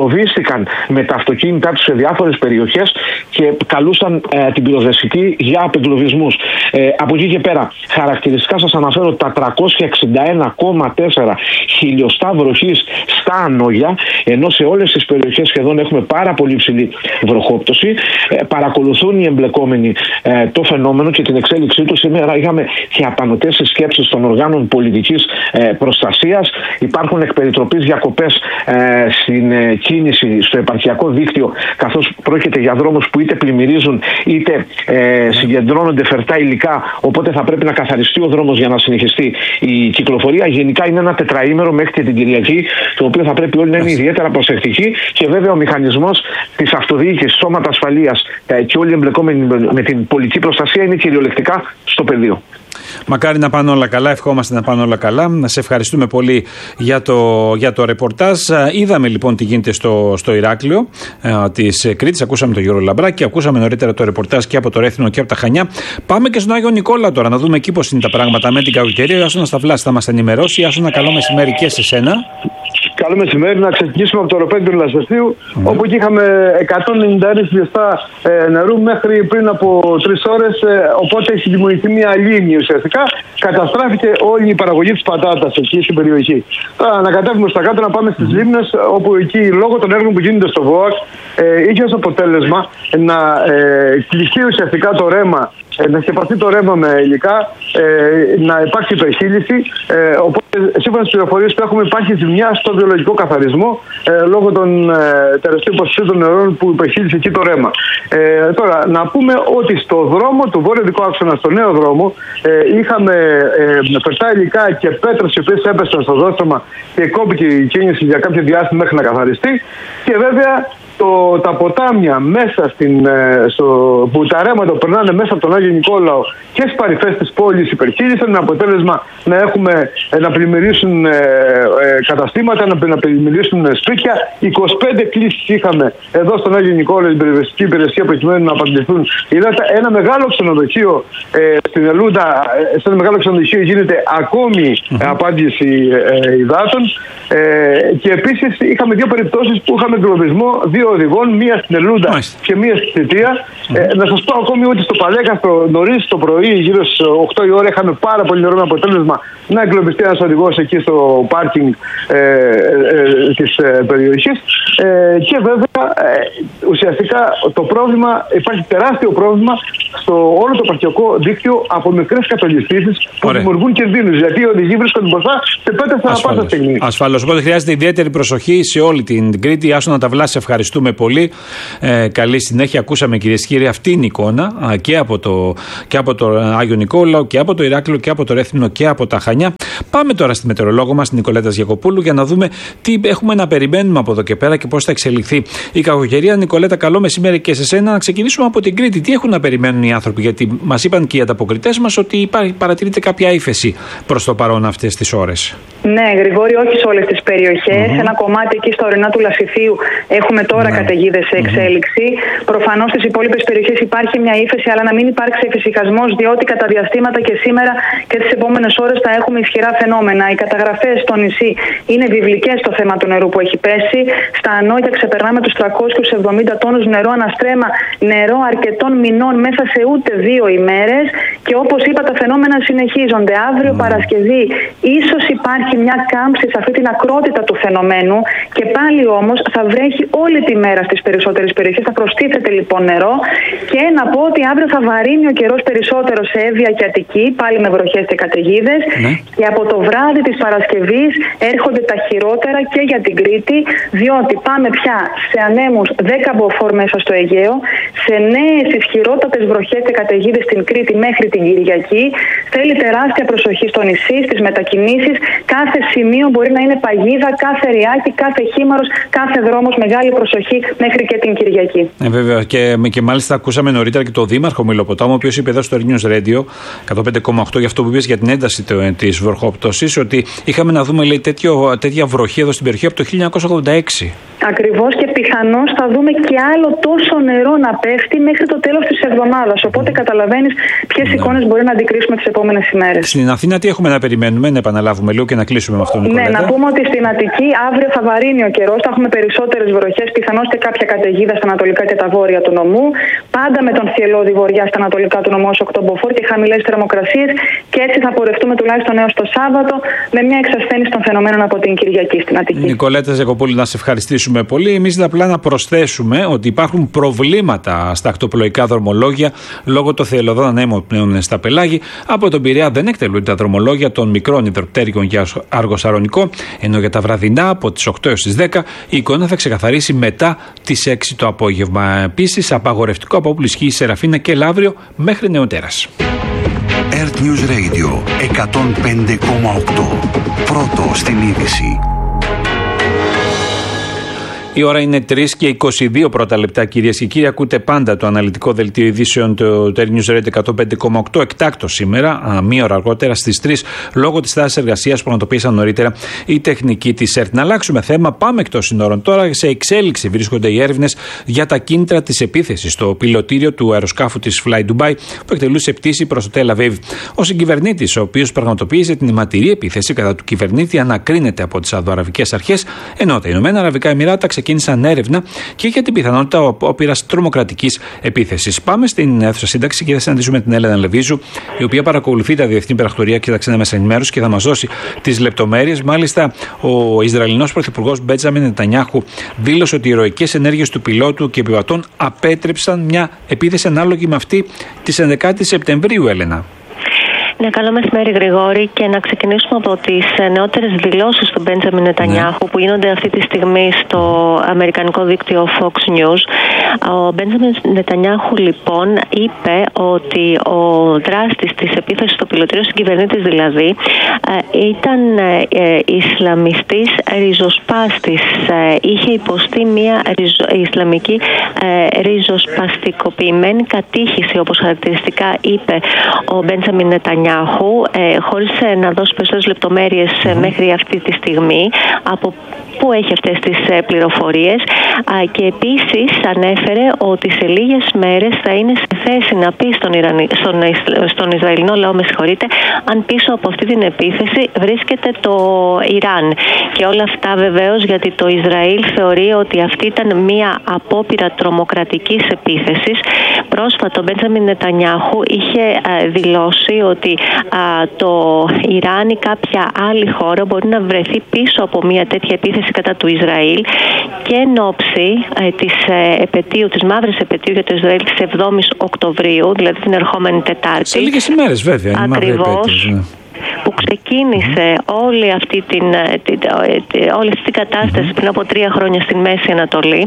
Speaker 6: εγκλωβίστηκαν με τα αυτοκίνητά τους σε διάφορες περιοχές και καλούσαν ε, την πυροσβεστική για απεγκλωβισμούς. Ε, από εκεί και πέρα, χαρακτηριστικά σας αναφέρω τα τριακόσια εξήντα ένα κόμμα τέσσερα χιλιοστά βροχής στα Ανόγια, ενώ σε όλες τις περιοχές σχεδόν έχουμε πάρα πολύ ψηλή βροχόπτωση. Ε, παρακολουθούν οι εμπλεκόμενοι ε, το φαινόμενο και την εξέλιξή του. Σήμερα είχαμε και απανωτές σκέψεις των οργάνων πολιτικής ε, προστασίας. Υπάρχουν εκ περιτροπής διακοπές ε, στην ε, κίνηση στο επαρχιακό δίκτυο, καθώς πρόκειται για δρόμους που είτε πλημμυρίζουν είτε ε, συγκεντρώνονται φερτά υλικά, οπότε θα πρέπει να καθαριστεί ο δρόμος για να συνεχιστεί η κυκλοφορία. Γενικά είναι ένα τετραήμερο μέχρι και την Κυριακή, το οποίο θα πρέπει όλοι να είναι ιδιαίτερα προσεκτικοί, και βέβαια ο μηχανισμός της αυτοδιοίκησης, σώματα ασφαλείας ε, και όλοι οι εμπλεκόμενοι με την πολιτική προστασία είναι κυριολεκτικά στο πεδίο.
Speaker 1: Μακάρι να πάνε όλα καλά, ευχόμαστε να πάνε όλα καλά. Να σε ευχαριστούμε πολύ για το, για το ρεπορτάζ. Είδαμε λοιπόν τι γίνεται στο, στο Ηράκλειο ε, της Κρήτης. Ακούσαμε τον Γιώργο Λαμπράκη, ακούσαμε νωρίτερα το ρεπορτάζ και από το Ρέθινο και από τα Χανιά. Πάμε και στον Άγιο Νικόλαο τώρα, να δούμε εκεί πώς είναι τα πράγματα με την κακοκαιρία. Ο Ιάσονας Σταυλάς θα μας ενημερώσει. Ιάσονα, καλό μεσημέρι και σε σένα.
Speaker 7: Καλό μεσημέρι. Να ξεκινήσουμε από το οροπέδιο του Λασβεστίου, mm. όπου εκεί είχαμε εκατόν ενενήντα ένα χιλιοστά ε, νερού μέχρι πριν από τρεις ώρες. Ε, οπότε έχει δημιουργηθεί μια λίμνη ουσιαστικά. Καταστράφηκε όλη η παραγωγή της πατάτας εκεί στην περιοχή. Τώρα να κατέβουμε στα κάτω, να πάμε στις mm. λίμνες, όπου εκεί λόγω των έργων που γίνονται στο ΒΟΑΚ ε, είχε ως αποτέλεσμα να ε, κλειστεί ουσιαστικά το ρέμα, ε, να σκεπαστεί το ρέμα με υλικά, ε, να υπάρξει υπερχείληση. Ε, οπότε, σύμφωνα στις πληροφορίες που έχουμε, υπάρχει ζημιά στο βιολογικό καθαρισμό ε, λόγω των ε, τεραστίων ποσοστών νερών που υπερχείλησε εκεί το ρέμα. Ε, τώρα, να πούμε ότι στο δρόμο του βόρειο-δυτικού άξονα, στο νέο δρόμο, ε, είχαμε ε, φερτά υλικά και πέτρες οι οποίες έπεσαν στο δόστρωμα και κόπηκε η κίνηση για κάποιο διάστημα μέχρι να καθαριστεί. Και βέβαια, Το, τα ποτάμια μέσα στην, στο, που τα ρέματα που περνάνε μέσα από τον Άγιο Νικόλαο και στις παρυφές της πόλης υπερχείλησαν, με αποτέλεσμα να έχουμε να πλημμυρίσουν ε, ε, καταστήματα, να, να πλημμυρίσουν σπίτια. είκοσι πέντε κλήσεις είχαμε εδώ στον Άγιο Νικόλαο, την περιβεστική υπηρεσία, προκειμένου να απαντηθούν. Είδατε, ένα μεγάλο ξενοδοχείο ε, στην Ελούντα, σε ένα μεγάλο ξενοδοχείο γίνεται ακόμη mm-hmm. απάντηση ε, υδάτων. Ε, και επίσης είχαμε δύο περιπτώσεις που είχαμε εγκλωβισμό δύο οδηγών, μία στην Ελούντα Μάλιστα. και μία στη Θητεία. Mm. Ε, να σας πω ακόμη ότι στο Παλέκαστρο νωρίς το πρωί, γύρω στις οκτώ η ώρα, είχαμε πάρα πολύ νερό, με αποτέλεσμα να εγκλωβιστεί ένας οδηγός εκεί στο πάρκινγκ ε, ε, ε, της ε, περιοχής. Ε, και βέβαια ε, ουσιαστικά το πρόβλημα, υπάρχει τεράστιο πρόβλημα στο όλο το επαρχιακό δίκτυο από μικρές κατολιστήσεις που Ωραία. δημιουργούν κινδύνους. Γιατί οι οδηγοί βρίσκονται μπροστά σε πέτρες ανά πάσα στιγμή.
Speaker 1: Ασφαλώς. Οπότε χρειάζεται ιδιαίτερη προσοχή σε όλη την Κρήτη. Ιάσονα Σταυλά, σε ευχαριστούμε πολύ. Ε, καλή συνέχεια. Ακούσαμε, κυρίες και κύριοι, αυτή είναι η εικόνα α, και, από το, και από το Άγιο Νικόλαο και από το Ηράκλειο και από το Ρέθινο και από τα Χανιά. Πάμε τώρα στη μετεωρολόγο μας, την Νικολέτα Γιακοπούλου, για να δούμε τι έχουμε να περιμένουμε από εδώ και πέρα και πώς θα εξελιχθεί η κακοκαιρία. Νικολέτα, καλό μεσημέρι και σε σένα. Να ξεκινήσουμε από την Κρήτη. Τι έχουν να περιμένουν οι άνθρωποι, γιατί μας είπαν και οι ανταποκριτές μας ότι υπάρχει, παρατηρείται κάποια ύφεση προς το παρόν αυτές τις ώρες.
Speaker 8: Ναι, Γρηγόρη, όχι σε όλες τις περιοχές. Mm-hmm. Ένα κομμάτι εκεί στα ορεινά του Λασιθίου έχουμε τώρα ναι. καταιγίδες σε εξέλιξη. Mm-hmm. Προφανώς στις υπόλοιπες περιοχές υπάρχει μια ύφεση, αλλά να μην υπάρξει εφησυχασμός, διότι κατά διαστήματα και σήμερα και τις επόμενες ώρες θα έχουμε ισχυρά φαινόμενα. Οι καταγραφές στο νησί είναι βιβλικές στο θέμα του νερού που έχει πέσει. Στα Ανόγια ξεπερνάμε τους τριακόσιους εβδομήντα τόνους νερό αναστρέμα, νερό αρκετών μηνών μέσα σε ούτε δύο ημέρες. Και όπως είπα, τα φαινόμενα συνεχίζονται. Αύριο mm. Παρασκευή ίσως υπάρχει μια κάμψη σε αυτή την ακρότητα του φαινομένου, και πάλι όμως θα βρέχει όλη τη μέρα στις περισσότερες περιοχές. Θα προστίθεται λοιπόν νερό, και να πω ότι αύριο θα βαρύνει ο καιρός περισσότερο σε Εύβοια και Αττική, πάλι με βροχές και καταιγίδες. Ναι. Και από το βράδυ της Παρασκευής έρχονται τα χειρότερα και για την Κρήτη, διότι πάμε πια σε ανέμους δέκα μποφόρ μέσα στο Αιγαίο, σε νέες ισχυρότατες βροχές και καταιγίδες στην Κρήτη μέχρι την Κυριακή. Θέλει τεράστια προσοχή στο νησί, στις μετακινήσεις. Κάθε σημείο μπορεί να είναι παγίδα, κάθε ριάκι, κάθε χήμαρος, κάθε δρόμος. Μεγάλη προσοχή μέχρι και την Κυριακή. Ε,
Speaker 1: βέβαια. Και, και μάλιστα ακούσαμε νωρίτερα και τον Δήμαρχο Μηλοποτάμου, ο οποίος είπε εδώ στο News Radio εκατόν πέντε κόμμα οκτώ για αυτό που είπες για την ένταση της βροχόπτωσης, ότι είχαμε να δούμε, λέει, τέτοιο, τέτοια βροχή εδώ στην περιοχή από το χίλια εννιακόσια ογδόντα έξι.
Speaker 8: Ακριβώς, και πιθανώς θα δούμε και άλλο τόσο νερό να πέφτει μέχρι το τέλος της εβδομάδας. Οπότε καταλαβαίνεις ποιες ναι. εικόνες μπορεί να αντικρίσουμε τις επόμενες ημέρες.
Speaker 1: Στην Αθήνα τι έχουμε να περιμένουμε, να επαναλάβουμε λίγο και να κλείσουμε με αυτό, Νικολέτα?
Speaker 8: Ναι, να πούμε ότι στην Αττική αύριο θα βαρύνει ο καιρός, θα έχουμε περισσότερες βροχές, πιθανώς και κάποια καταιγίδα στα ανατολικά και τα βόρεια του νομού. Πάντα με τον θυελλώδη βορειά στα ανατολικά του νομού ως οκτωμποφόρ και χαμηλές θερμοκρασίες. Και έτσι θα πορευτούμε τουλάχιστον έως το Σάββατο με μια εξασθένιση των φαινομένων από την Κυριακή στην Αττική.
Speaker 1: Νικολέτα Ζεκοπούλου, να σε ευχαριστήσουμε πολύ. Εμείς απλά να προσθέσουμε ότι υπάρχουν προβλήματα στα ακτοπλοϊκά δρομολόγια λόγω των θυελλωδών ανέμων πλέον στα πελάγη. Από τον Πειραιά δεν εκτελούνται τα δρομολόγια των μικρών υδροπτέρυγων για Αργοσαρονικό, ενώ για τα βραδινά από τις οκτώ έως τις δέκα η εικόνα θα ξεκαθαρίσει μετά τις έξι το απόγευμα. Επίσης, απαγορευτικό από όπου ισχύει η Σεραφίνα και Λαύριο μέχρι νεοτέρας.
Speaker 9: Earth News Radio εκατόν πέντε κόμμα οκτώ. Πρώτο στην είδηση.
Speaker 1: Η ώρα είναι τρία και είκοσι δύο πρώτα λεπτά, κυρίες και κύριοι. Ακούτε πάντα το αναλυτικό δελτίο ειδήσεων του Earth News Radio εκατόν πέντε κόμμα οκτώ. Εκτάκτο σήμερα, μία ώρα αργότερα στις τρεις, λόγω της τάσης εργασίας που ανατοπίσαν νωρίτερα η τεχνική της ΕΡΤ. Να αλλάξουμε θέμα, πάμε εκτός συνόρων. Τώρα σε εξέλιξη βρίσκονται οι έρευνες για τα κίνητρα της επίθεσης στο πιλωτήριο του αεροσκάφου της Fly Dubai που εκτελούσε πτήση προς το Τελ Αβίβ. Ο συγκυβερνήτης, ο οποίος πραγματοποίησε την αιματηρή επίθεση κατά του κυβερνήτη, ανακρίνεται από τις Σαουδοαραβικές αρχές, ενώ τα Ηνωμένα Αραβικά Εμιράτα ξεκίνησαν έρευνα και για την πιθανότητα όπειρας τρομοκρατικής επίθεσης. Πάμε στην αίθουσα σύνταξη και θα συναντήσουμε την Έλενα Λεβίζου, η οποία παρακολουθεί τα διεθνή πρακτορία και τα ξένα μέσα ενημέρωση και θα μας δώσει τις λεπτομέρειες. Μάλιστα, ο Ισραηλινός Πρωθυπουργός Μπέντζαμιν Νετανιάχου δήλωσε ότι οι ηρωικές ενέργειες του πιλότου και επιβατών απέτρεψαν μια επίθεση ανάλογη με αυτή της ενδεκάτης Σεπτεμβρίου, Έλενα.
Speaker 10: Ναι, καλό μεσημέρι, Γρηγόρη, και να ξεκινήσουμε από τις νεότερες δηλώσεις του Μπέντζαμιν Νετανιάχου ναι. που γίνονται αυτή τη στιγμή στο αμερικανικό δίκτυο Fox News. Ο Μπέντζαμιν Νετανιάχου λοιπόν είπε ότι ο δράστης της επίθεσης στο πιλωτήριο, συγκυβερνήτης δηλαδή, ήταν Ισλαμιστής ριζοσπάστης. Είχε υποστεί μια ριζο, Ισλαμική ριζοσπαστικοποιημένη κατήχηση, όπως χαρακτηριστικά είπε ο Μπέντζαμιν Νετανιάχου. Ε, χωρίς ε, να δώσει περισσότερες λεπτομέρειες ε, μέχρι αυτή τη στιγμή από πού έχει αυτές τις ε, πληροφορίες α, και επίσης ανέφερε ότι σε λίγες μέρες θα είναι σε θέση να πει στον, Ιρανι... στον, στον Ισραηλινό λαό, με συγχωρείτε, αν πίσω από αυτή την επίθεση βρίσκεται το Ιράν. Και όλα αυτά βεβαίως γιατί το Ισραήλ θεωρεί ότι αυτή ήταν μια απόπειρα τρομοκρατικής επίθεσης. Πρόσφατα ο Μπέντζαμιν Νετανιάχου είχε ε, δηλώσει ότι Α, το Ιράν ή κάποια άλλη χώρα μπορεί να βρεθεί πίσω από μια τέτοια επίθεση κατά του Ισραήλ και εν ώψη ε, της, ε, επετείου, της μαύρης επετείου για το Ισραήλ της εβδόμης Οκτωβρίου, δηλαδή την ερχόμενη Τετάρτη.
Speaker 1: Σε λίγες ημέρες βέβαια.
Speaker 10: Ακριβώς. Που ξεκίνησε όλη αυτή την, την, όλη αυτή την κατάσταση πριν από τρία χρόνια στην Μέση Ανατολή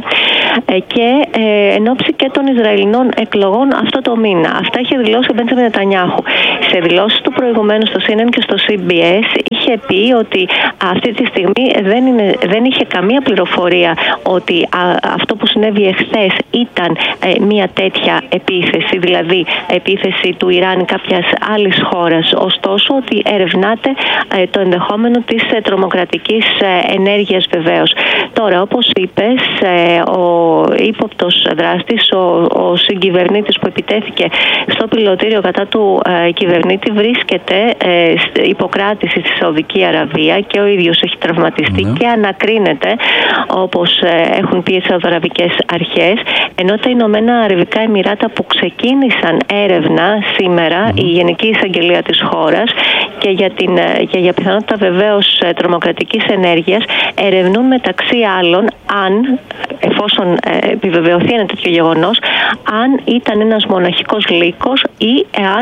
Speaker 10: και ε, εν ώψη και των Ισραηλινών εκλογών αυτό το μήνα. Αυτά είχε δηλώσει ο Μπέντζαμιν Νετανιάχου. Σε δηλώσεις του προηγουμένου στο σι εν εν και στο σι μπι ες είχε πει ότι αυτή τη στιγμή δεν, είναι, δεν είχε καμία πληροφορία ότι α, αυτό που συνέβη εχθές ήταν ε, μια τέτοια επίθεση, δηλαδή επίθεση του Ιράν ή κάποιας άλλης χώρας. Ωστόσο ότι ερευνάται ε, το ενδεχόμενο της ε, τρομοκρατικής ε, ενέργειας βεβαίως. Τώρα, όπως είπες, ε, ο ύποπτος δράστης, ο, ο συγκυβερνήτης που επιτέθηκε στο πιλωτήριο κατά του ε, κυβερνήτη βρίσκεται ε, υποκράτηση στη Σαουδική Αραβία και ο ίδιος έχει τραυματιστεί mm. και ανακρίνεται, όπως ε, έχουν πει οι Σαουδαραβικές αρχές, ενώ τα Ηνωμένα Αραβικά Εμιράτα που ξεκίνησαν έρευνα σήμερα, mm. η Γενική Εισαγγελία της χώρας, και για, την, και για πιθανότητα βεβαίως τρομοκρατικής ενέργειας, ερευνούν μεταξύ άλλων αν, εφόσον ε, επιβεβαιωθεί ένα τέτοιο γεγονός, αν ήταν ένας μοναχικός λύκος ή εάν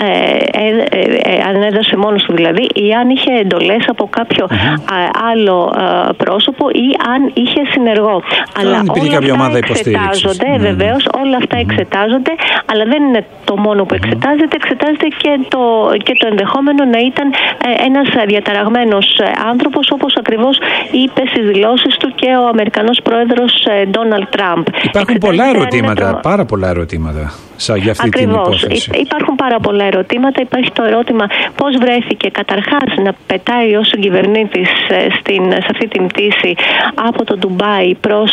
Speaker 10: ε, ε, ε, ε, αν έδωσε μόνος του δηλαδή, ή αν είχε εντολές από κάποιο mm-hmm. α, άλλο α, πρόσωπο ή αν είχε συνεργό. Αλλά όλα αυτά εξετάζονται, mm-hmm. βεβαίως όλα αυτά mm-hmm. εξετάζονται, αλλά δεν είναι το μόνο που εξετάζεται, εξετάζεται και το, και το ενδεχόμενο να ήταν ε, ένας διαταραγμένος άνθρωπος, όπως ακριβώς είπε στις δηλώσεις του και ο Αμερικανός πρόεδρος Ντόναλντ Τραμπ.
Speaker 1: Υπάρχουν πολλά ερωτήματα, ένα... πάρα πολλά ερωτήματα για αυτή
Speaker 10: Ακριβώς.
Speaker 1: την υπόθεση.
Speaker 10: Υπάρχουν πάρα πολλά ερωτήματα. Υπάρχει το ερώτημα πώς βρέθηκε καταρχάς να πετάει ως συγκυβερνήτης σε αυτή την πτήση από το Ντουμπάι προς,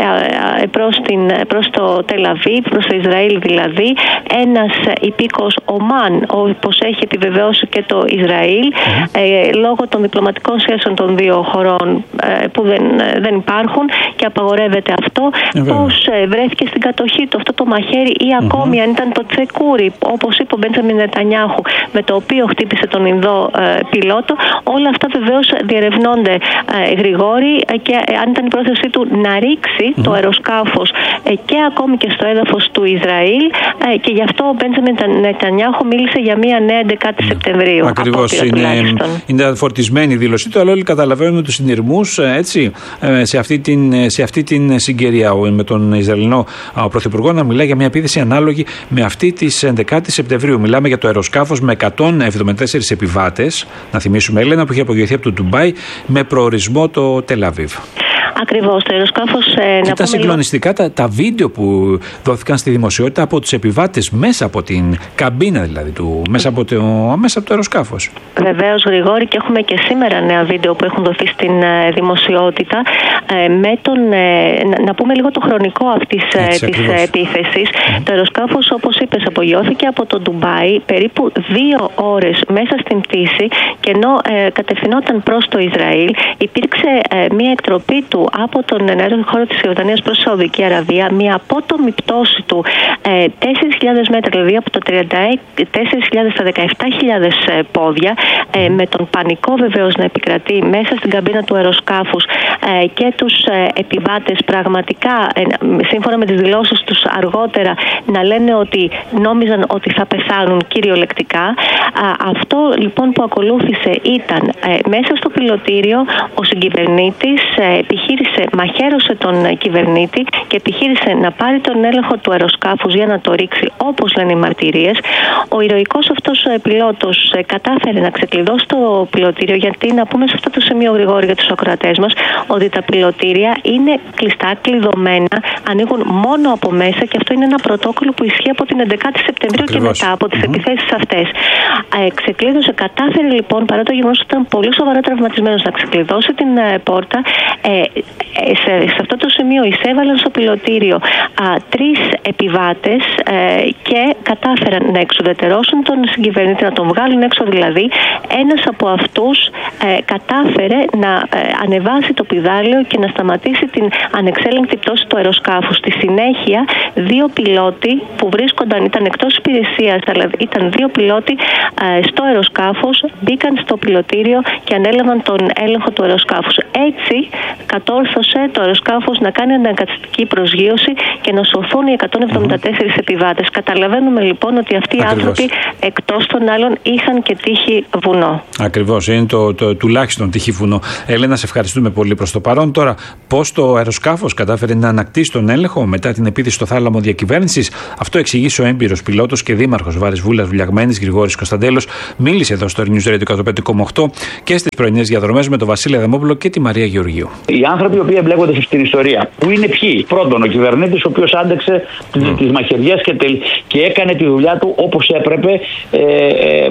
Speaker 10: προς, την, προς το Τελαβίβ, προς το Ισραήλ δηλαδή, ένας υπήκος Ομάν, όπως έχει επιβεβαιώσει και το Ισραήλ, mm-hmm. ε, λόγω των διπλωματικών σχέσεων των δύο χωρών ε, που δεν, δεν υπάρχουν και απαγορεύεται αυτό, mm-hmm. πώς ε, βρέθηκε στην κατοχή του αυτό το μαχαίρι ή ακόμη mm-hmm. αν ήταν το τσεκούρι, όπως είπε ο Μπέντζαμιν Νετανιάχου, με το οποίο χτύπησε τον Ινδό ε, πιλότο. Όλα αυτά βεβαίως διερευνώνται ε, γρηγόρη ε, και ε, αν ήταν η πρόθεσή του να ρίξει mm-hmm. το αεροσκάφος ε, και ακόμη και στο έδαφος του Ισραήλ ε, και γι' αυτό ο Μπέντζαμιν Νετανιάχου μίλησε για μια νέα έντεκα Σεπτεμβρίου.
Speaker 1: Ακριβώς, είναι, είναι φορτισμένη η δήλωσή του, αλλά όλοι καταλαβαίνουμε τους συνειρμούς έτσι, σε, αυτή την, σε αυτή την συγκαιρία με τον Ισραηλινό Πρωθυπουργό να μιλάει για μια επίθεση ανάλογη με αυτή της έντεκα Σεπτεμβρίου. Μιλάμε για το αεροσκάφος με εκατόν εβδομήντα τέσσερις επιβάτες, να θυμίσουμε, Έλενα, που είχε απογειωθεί από το Ντουμπάι με προορισμό το Τελαβίβ.
Speaker 10: Ακριβώς, το αεροσκάφος. Ε,
Speaker 1: ήταν συγκλονιστικά λίγο... τα, τα βίντεο που δόθηκαν στη δημοσιότητα από τους επιβάτες μέσα από την καμπίνα, δηλαδή, του, μέσα, από το, μέσα από το αεροσκάφος.
Speaker 10: Βεβαίως, Γρηγόρη, και έχουμε και σήμερα νέα βίντεο που έχουν δοθεί στην ε, δημοσιότητα. Ε, με τον, ε, να, να πούμε λίγο το χρονικό αυτής ε, της ε, επίθεσης. Mm-hmm. Το αεροσκάφος, όπως είπες, απογειώθηκε από το Ντουμπάι περίπου δύο ώρες μέσα στην πτήση και ενώ ε, κατευθυνόταν προς το Ισραήλ, υπήρξε ε, μια εκτροπή του από τον εναέριο χώρο της Ιορδανίας προς τη Σαουδική Αραβία, μια απότομη πτώση του ε, τέσσερις χιλιάδες μέτρα, δηλαδή από το τριάντα τέσσερις χιλιάδες στα δεκαεπτά χιλιάδες ε, πόδια, ε, με τον πανικό βεβαίως να επικρατεί μέσα στην καμπίνα του αεροσκάφους ε, και τους ε, επιβάτες πραγματικά, ε, σύμφωνα με τις δηλώσεις τους αργότερα, να λένε ότι νόμιζαν ότι θα πεθάνουν κυριολεκτικά. Α, αυτό λοιπόν που ακολούθησε ήταν ε, μέσα στο πιλωτήριο ο συγκυβερνήτης ε, επιχείρησε, μαχαίρωσε τον κυβερνήτη και επιχείρησε να πάρει τον έλεγχο του αεροσκάφους για να το ρίξει, όπως λένε οι μαρτυρίες. Ο ηρωικός αυτός πιλότος κατάφερε να ξεκλειδώσει το πιλωτήριο, γιατί να πούμε σε αυτό το σημείο, Γρηγόρη, για τους ακροατές μας, ότι τα πιλωτήρια είναι κλειστά, κλειδωμένα, ανοίγουν μόνο από μέσα και αυτό είναι ένα πρωτόκολλο που ισχύει από την έντεκα Σεπτεμβρίου. Ακριβώς. Και μετά από τις mm-hmm. επιθέσεις αυτές. Ε, ξεκλείδωσε, κατάφερε λοιπόν, παρά το γεγονός ότι ήταν πολύ σοβαρά τραυματισμένος, να ξεκλειδώσει την ε, πόρτα. Ε, σε, σε αυτό το σημείο εισέβαλαν στο πιλωτήριο α, τρεις επιβάτες ε, και κατάφεραν να εξουδετερώσουν τον συγκυβερνήτη, να τον βγάλουν έξω δηλαδή. Ένας από αυτούς ε, κατάφερε να ε, ανεβάσει το πηδάλιο και να σταματήσει την ανεξέλεγκτη πτώση του αεροσκάφους. Στη συνέχεια, δύο πιλότοι που βρίσκονταν, ήταν εκτός υπηρεσίας, αλλά ήταν δύο πιλότοι ε, στο αεροσκάφος, μπήκαν στο πιλωτήριο και ανέλαβαν τον έλεγχο του αεροσκάφους. Έτσι, κατόρθωσε το αεροσκάφος να κάνει αναγκαστική προσγείωση και να σωθούν οι εκατόν εβδομήντα τέσσερις mm-hmm. επιβάτες. Καταλαβαίνουμε λοιπόν ότι αυτοί οι άνθρωποι εκτός των άλλων είχαν και τύχη βουνό.
Speaker 1: Ακριβώς, είναι το, το, το τουλάχιστον τύχη βουνό. Έλενα, σε ευχαριστούμε πολύ προς το παρόν. Τώρα, πώς το αεροσκάφος κατάφερε να ανακτήσει τον έλεγχο μετά την επίθεση στο θάλαμο διακυβέρνησης, αυτό εξηγήσει ο έμπειρος πιλότος και δήμαρχος Βάρης Βούλας Βουλιαγμένης, Γρηγόρης Κωνσταντέλος. Μίλησε εδώ στο News Radio εκατόν πέντε κόμμα οκτώ και στις πρωινές διαδρομές με τον Βασίλη Αδαμόπουλο και τη Μαρία Γεωργίου.
Speaker 11: Οι άνθρωποι οι οποίοι εμπλέκονται στην ιστορία, που είναι ποιοι? Πρώτον, ο κυβερνήτης, ο οποίος άντεξε mm. τις μαχαιριές και, τελ, και έκανε τη δουλειά του όπως έπρεπε, ε, ε,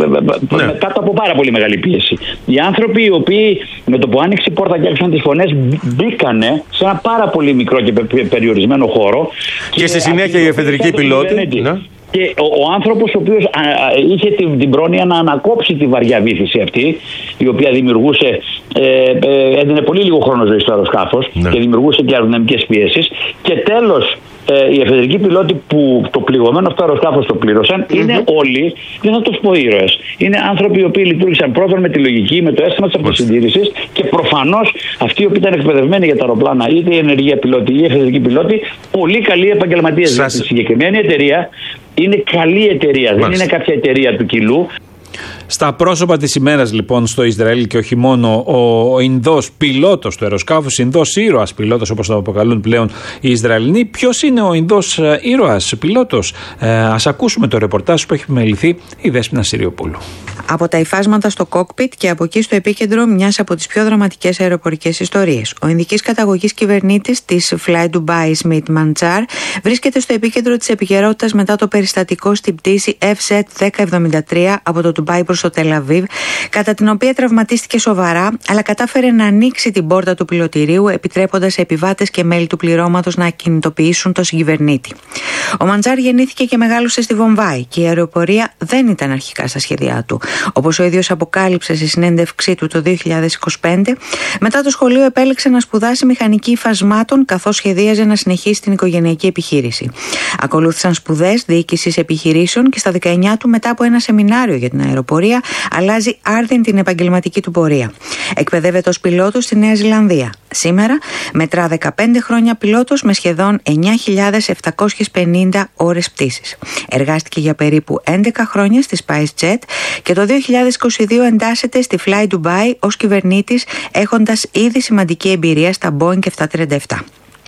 Speaker 11: ε, ναι. κάτω από πάρα πολύ μεγάλη πίεση. Οι άνθρωποι οι οποίοι με το που άνοιξε η πόρτα και άρχισαν τις φωνές, μπήκανε σε ένα πάρα πολύ μικρό και περιορισμένο χώρο.
Speaker 4: Και, και στη συνέχεια οι εφεδρικοί πιλότοι.
Speaker 11: Και ο, ο άνθρωπος ο οποίος α, α, είχε την, την πρόνοια να ανακόψει τη βαριά βύθιση αυτή, η οποία δημιουργούσε, ε, ε, έδινε πολύ λίγο χρόνο ζωή στο αεροσκάφος ναι. και δημιουργούσε και αεροδυναμικές πιέσεις. Και τέλος, ε, οι εφεδρικοί πιλότοι που το πληγωμένο αυτό αεροσκάφος το πλήρωσαν, mm-hmm. είναι όλοι, δεν θα το πω ήρωες. Είναι άνθρωποι οι οποίοι λειτουργήσαν πρώτον με τη λογική, με το αίσθημα της αυτοσυντήρησης και προφανώς αυτοί οι οποίοι ήταν εκπαιδευμένοι για τα αεροπλάνα, είτε η ενεργεία πιλότη ή οι εφεδρικοί πιλότοι, πολύ καλοί επαγγελματίες. Σας... Στη συγκεκριμένη εταιρεία είναι καλή εταιρεία, Μάλιστα. δεν είναι κάποια εταιρεία του κιλού.
Speaker 1: Στα πρόσωπα της ημέρας λοιπόν στο Ισραήλ και όχι μόνο ο Ινδός πιλότος του αεροσκάφους, Ινδός ήρωας πιλότος όπως το αποκαλούν πλέον οι Ισραηλινοί. Ποιος είναι ο Ινδός ήρωας πιλότος? Ε, ας ακούσουμε το ρεπορτάζ που έχει μεληθεί η Δέσποινα Συριοπούλου.
Speaker 12: Από τα υφάσματα στο κόκπιτ και από εκεί στο επίκεντρο μιας από τις πιο δραματικές αεροπορικές ιστορίες. Ο Ινδικής καταγωγής κυβερνήτης της Fly Dubai, Smith Manchar, βρίσκεται στο επίκεντρο της επικαιρότητας μετά το περιστατικό στην πτήση εφ ζετ δέκα εβδομήντα τρία από το Ντουμπάι προς το Τελαβίβ, κατά την οποία τραυματίστηκε σοβαρά, αλλά κατάφερε να ανοίξει την πόρτα του πιλωτηρίου, επιτρέποντας σε επιβάτες και μέλη του πληρώματος να κινητοποιήσουν τον συγκυβερνήτη. Ο Μαντζάρ γεννήθηκε και μεγάλωσε στη Βομβάη και η αεροπορία δεν ήταν αρχικά στα σχέδιά του. Όπως ο ίδιος αποκάλυψε στη συνέντευξή του το δύο χιλιάδες είκοσι πέντε, μετά το σχολείο επέλεξε να σπουδάσει μηχανική υφασμάτων καθώς σχεδίαζε να συνεχίσει την οικογενειακή επιχείρηση. Ακολούθησαν σπουδές διοίκησης επιχειρήσεων και στα δεκαεννιά του, μετά από ένα σεμινάριο για την αεροπορία, αλλάζει άρδιν την επαγγελματική του πορεία. Εκπαιδεύεται ως πιλότος στη Νέα Ζηλανδία. Σήμερα μετρά δεκαπέντε χρόνια πιλότος με σχεδόν εννιά χιλιάδες επτακόσιες πενήντα ώρες πτήσης. Εργάστηκε για περίπου έντεκα χρόνια στη SpiceJet και το δύο χιλιάδες είκοσι δύο εντάσσεται στη Fly Dubai ως κυβερνήτης, έχοντας ήδη σημαντική εμπειρία στα Boeing επτακόσια τριάντα επτά.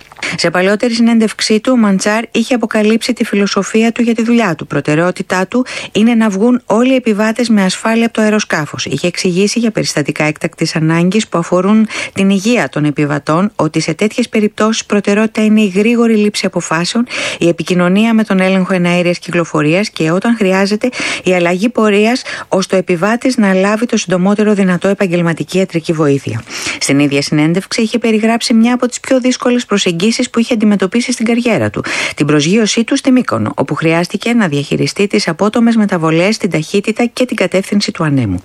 Speaker 12: Σε παλαιότερη συνέντευξή του, ο Μαντσάρ είχε αποκαλύψει τη φιλοσοφία του για τη δουλειά του. Προτεραιότητά του είναι να βγουν όλοι οι επιβάτες με ασφάλεια από το αεροσκάφος. Είχε εξηγήσει για περιστατικά έκτακτης ανάγκης που αφορούν την υγεία των επιβατών ότι σε τέτοιες περιπτώσεις προτεραιότητα είναι η γρήγορη λήψη αποφάσεων, η επικοινωνία με τον έλεγχο εναέριας κυκλοφορίας και όταν χρειάζεται η αλλαγή πορείας, ώστε ο επιβάτης να λάβει το συντομότερο δυνατό επαγγελματική ιατρική βοήθεια. Στην ίδια συνέντευξη είχε περιγράψει μια από τις πιο δύσκολες προσεγγίσεις που είχε αντιμετωπίσει στην καριέρα του, την προσγείωσή του στη Μύκονο, όπου χρειάστηκε να διαχειριστεί τις απότομες μεταβολές στην ταχύτητα και την κατεύθυνση του ανέμου.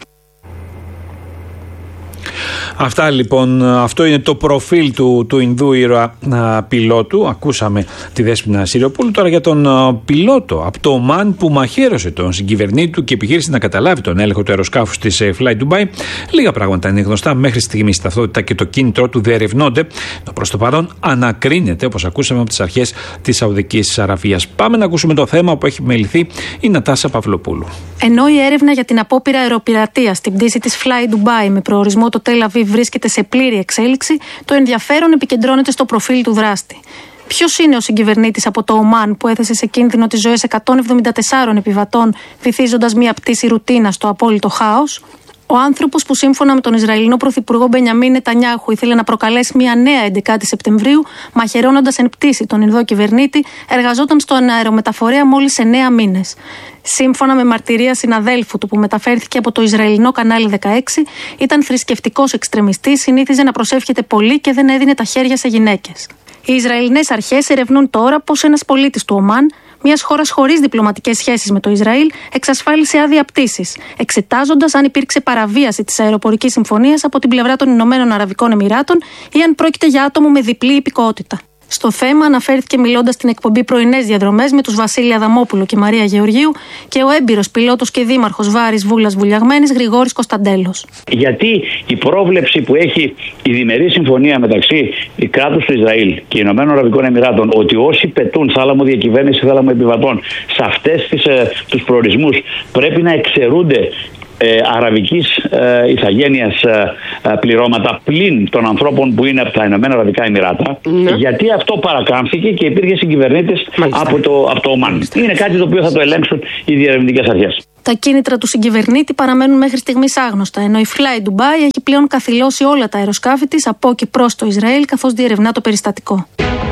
Speaker 1: Αυτά λοιπόν, αυτό είναι το προφίλ του, του Ινδού ήρωα α, πιλότου. Ακούσαμε τη Δέσποινα Συριοπούλου. Τώρα για τον α, πιλότο από το Ομάν που μαχαίρωσε τον συγκυβερνήτη του και επιχείρησε να καταλάβει τον έλεγχο του αεροσκάφους της ε, Fly Dubai. Λίγα πράγματα είναι γνωστά. Μέχρι στιγμής η ταυτότητα και το κίνητρό του διερευνώνται. Το προς το παρόν ανακρίνεται, όπως ακούσαμε, από τις αρχές της Σαουδικής Αραβίας. Πάμε να ακούσουμε το θέμα που έχει μεληθεί η Νατάσα Παυλοπούλου.
Speaker 13: Ενώ η έρευνα για την απόπειρα αεροπειρατείας στην πτήση της Fly Dubai με προορισμό το Τελαβίβ βρίσκεται σε πλήρη εξέλιξη, το ενδιαφέρον επικεντρώνεται στο προφίλ του δράστη. Ποιος είναι ο συγκυβερνήτης από το Ομάν που έθεσε σε κίνδυνο τις ζωές εκατόν εβδομήντα τεσσάρων επιβατών, βυθίζοντας μια πτήση ρουτίνα στο απόλυτο χάος? Ο άνθρωπος που σύμφωνα με τον Ισραηλινό Πρωθυπουργό Μπενιαμίν Νετανιάχου ήθελε να προκαλέσει μια νέα έντεκα Σεπτεμβρίου, μαχαιρώνοντας εν πτήση τον Ινδό κυβερνήτη, εργαζόταν στον αερομεταφορέα μόλις εννέα μήνες. Σύμφωνα με μαρτυρία συναδέλφου του που μεταφέρθηκε από το Ισραηλινό κανάλι δεκαέξι, ήταν θρησκευτικός εξτρεμιστής, συνήθιζε να προσεύχεται πολύ και δεν έδινε τα χέρια σε γυναίκες. Οι Ισραηλινές αρχές ερευνούν τώρα πως ένας πολίτης του Ομάν, μιας χώρας χωρίς διπλωματικές σχέσεις με το Ισραήλ, εξασφάλισε άδεια πτήσης, εξετάζοντας αν υπήρξε παραβίαση της αεροπορικής συμφωνίας από την πλευρά των Ηνωμένων Αραβικών Εμιράτων ή αν πρόκειται για άτομο με διπλή υπηκότητα. Στο θέμα αναφέρθηκε μιλώντας στην εκπομπή Πρωινές Διαδρομές με τους Βασίλη Αδαμόπουλο και Μαρία Γεωργίου και ο έμπειρος πιλότος και δήμαρχος Βάρης Βούλας Βουλιαγμένης Γρηγόρης Κωνσταντέλος.
Speaker 11: Γιατί η πρόβλεψη που έχει η διμερή συμφωνία μεταξύ κράτους του Ισραήλ και Ηνωμένων Αραβικών Εμιράτων ότι όσοι πετούν θάλαμο διακυβέρνηση, θάλαμο επιβατών σε αυτές τις, ε, τους προορισμούς πρέπει να εξαιρούνται Ε, αραβικής ε, ηθαγένειας ε, ε, πληρώματα πλην των ανθρώπων που είναι από τα Ηνωμένα Αραβικά Εμιράτα, ναι. Γιατί αυτό παρακάμφθηκε και υπήρχε συγκυβερνήτης από το, από το Ομάν. Είναι κάτι το οποίο θα το ελέγξουν οι διερευνητικές αρχές.
Speaker 13: Τα κίνητρα του συγκυβερνήτη παραμένουν μέχρι στιγμής άγνωστα, ενώ η Fly Dubai έχει πλέον καθυλώσει όλα τα αεροσκάφη της από και προς το Ισραήλ, καθώς διερευνά το περιστατικό.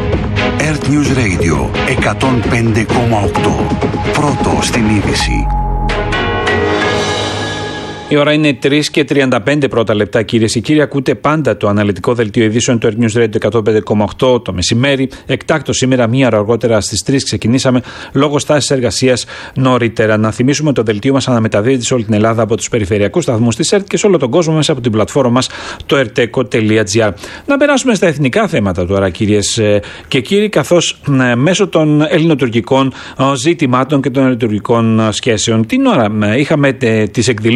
Speaker 9: Earth News Radio εκατόν πέντε κόμμα οκτώ. Πρώτο στην είδηση.
Speaker 1: Η ώρα είναι τρία και τριάντα πέντε πρώτα λεπτά, κυρίες και κύριοι. Ακούτε πάντα το αναλυτικό δελτίο ειδήσεων του Earth News Radio εκατόν πέντε κόμμα οκτώ το μεσημέρι. Εκτάκτο σήμερα, μία ώρα αργότερα στις τρεις ξεκινήσαμε λόγω στάσης εργασίας νωρίτερα. Να θυμίσουμε το δελτίο μας αναμεταδίδεται σε όλη την Ελλάδα από τους περιφερειακούς σταθμούς της ΕΡΤ και σε όλο τον κόσμο μέσα από την πλατφόρμα μας το ερτέκο τελεία τζι άρ. Να περάσουμε στα εθνικά θέματα τώρα, κυρίες και κύριοι, καθώς μέσω των ελληνοτουρκικών ζητημάτων και των ελληνοτουρκικών σχέσεων την ώρα είχαμε τις εκδηλώσεις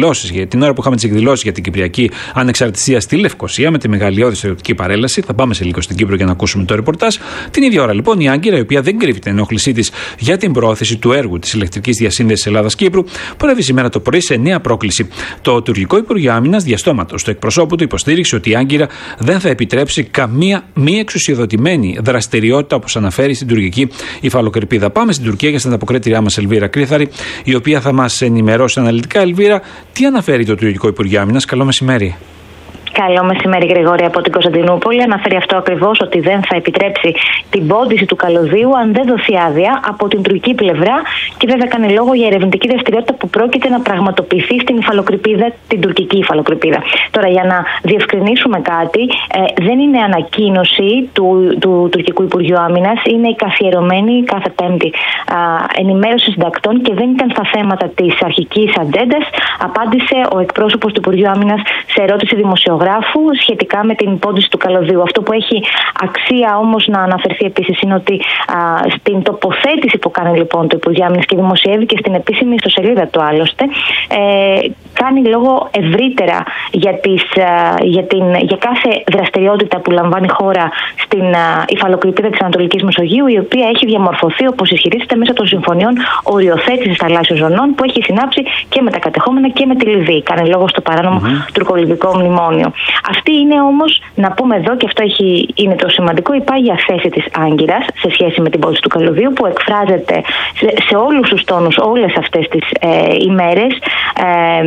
Speaker 1: την ώρα που είχαμε τις εκδηλώσεις για την Κυπριακή Ανεξαρτησία στη Λευκοσία με τη μεγαλειώδη στρατιωτική παρέλαση. Θα πάμε σε λίγο στην Κύπρο για να ακούσουμε το ρεπορτάζ. Την ίδια ώρα λοιπόν η Άγκυρα, η οποία δεν κρύβει την ενόχλησή της για την προώθηση του έργου της ηλεκτρικής διασύνδεσης Ελλάδα-Κύπρου, προέβη σήμερα το πρωί σε νέα πρόκληση. Το τουρκικό Υπουργείο Άμυνας διαστόματος του εκπροσώπου του υποστήριξε ότι η Άγκυρα δεν θα επιτρέψει καμία μη εξουσιοδοτημένη δραστηριότητα, όπως αναφέρει στην τουρκική υφαλοκρηπίδα. Πάμε στην Τουρκία για την ανταποκρίτριά μας Ελβίρα Κρύθαρη, η οποία θα μας ενημερώσει αναλυτικά. Ελβίρα, τι αναφέρει το τουρκικό Υπουργείο Άμυνας? Καλό μεσημέρι.
Speaker 14: Καλό μεσημέρι, Γρηγόρη, από την Κωνσταντινούπολη. Αναφέρει αυτό ακριβώς, ότι δεν θα επιτρέψει την πόντιση του καλωδίου αν δεν δοθεί άδεια από την τουρκική πλευρά, και βέβαια κάνει λόγο για ερευνητική δραστηριότητα που πρόκειται να πραγματοποιηθεί στην υφαλοκρηπίδα, την τουρκική υφαλοκρηπίδα. Τώρα, για να διευκρινίσουμε κάτι, ε, δεν είναι ανακοίνωση του, του τουρκικού Υπουργείου Άμυνας, είναι η καθιερωμένη κάθε Πέμπτη α, ενημέρωση συντακτών, και δεν ήταν στα θέματα της αρχικής ατζέντας. Απάντησε ο εκπρόσωπος του Υπουργείου Άμυνας σε ερώτηση δημοσιογράφου σχετικά με την πόντιση του καλωδίου. Αυτό που έχει αξία όμως να αναφερθεί επίσης είναι ότι α, στην τοποθέτηση που κάνει λοιπόν το Υπουργείο Άμυνας και δημοσιεύει και στην επίσημη ιστοσελίδα του άλλωστε, ε, κάνει λόγο ευρύτερα για, τις, α, για, την, για κάθε δραστηριότητα που λαμβάνει η χώρα στην α, υφαλοκρηπίδα της Ανατολικής Μεσογείου, η οποία έχει διαμορφωθεί, όπως ισχυρίζεται, μέσα των συμφωνιών οριοθέτησης θαλάσσιων ζωνών που έχει συνάψει και με τα κατεχόμενα και με τη Λιβύη. Κάνει λόγο στο παράνομο mm-hmm. τουρκολιβικό μνημόνιο. Αυτή είναι όμως, να πούμε εδώ, και αυτό έχει, είναι το σημαντικό, η πάγια θέση της Άγκυρας σε σχέση με την πόντιση του καλωδίου, που εκφράζεται σε, σε όλους τους τόνους όλες αυτές τις ε, ημέρες. Ε,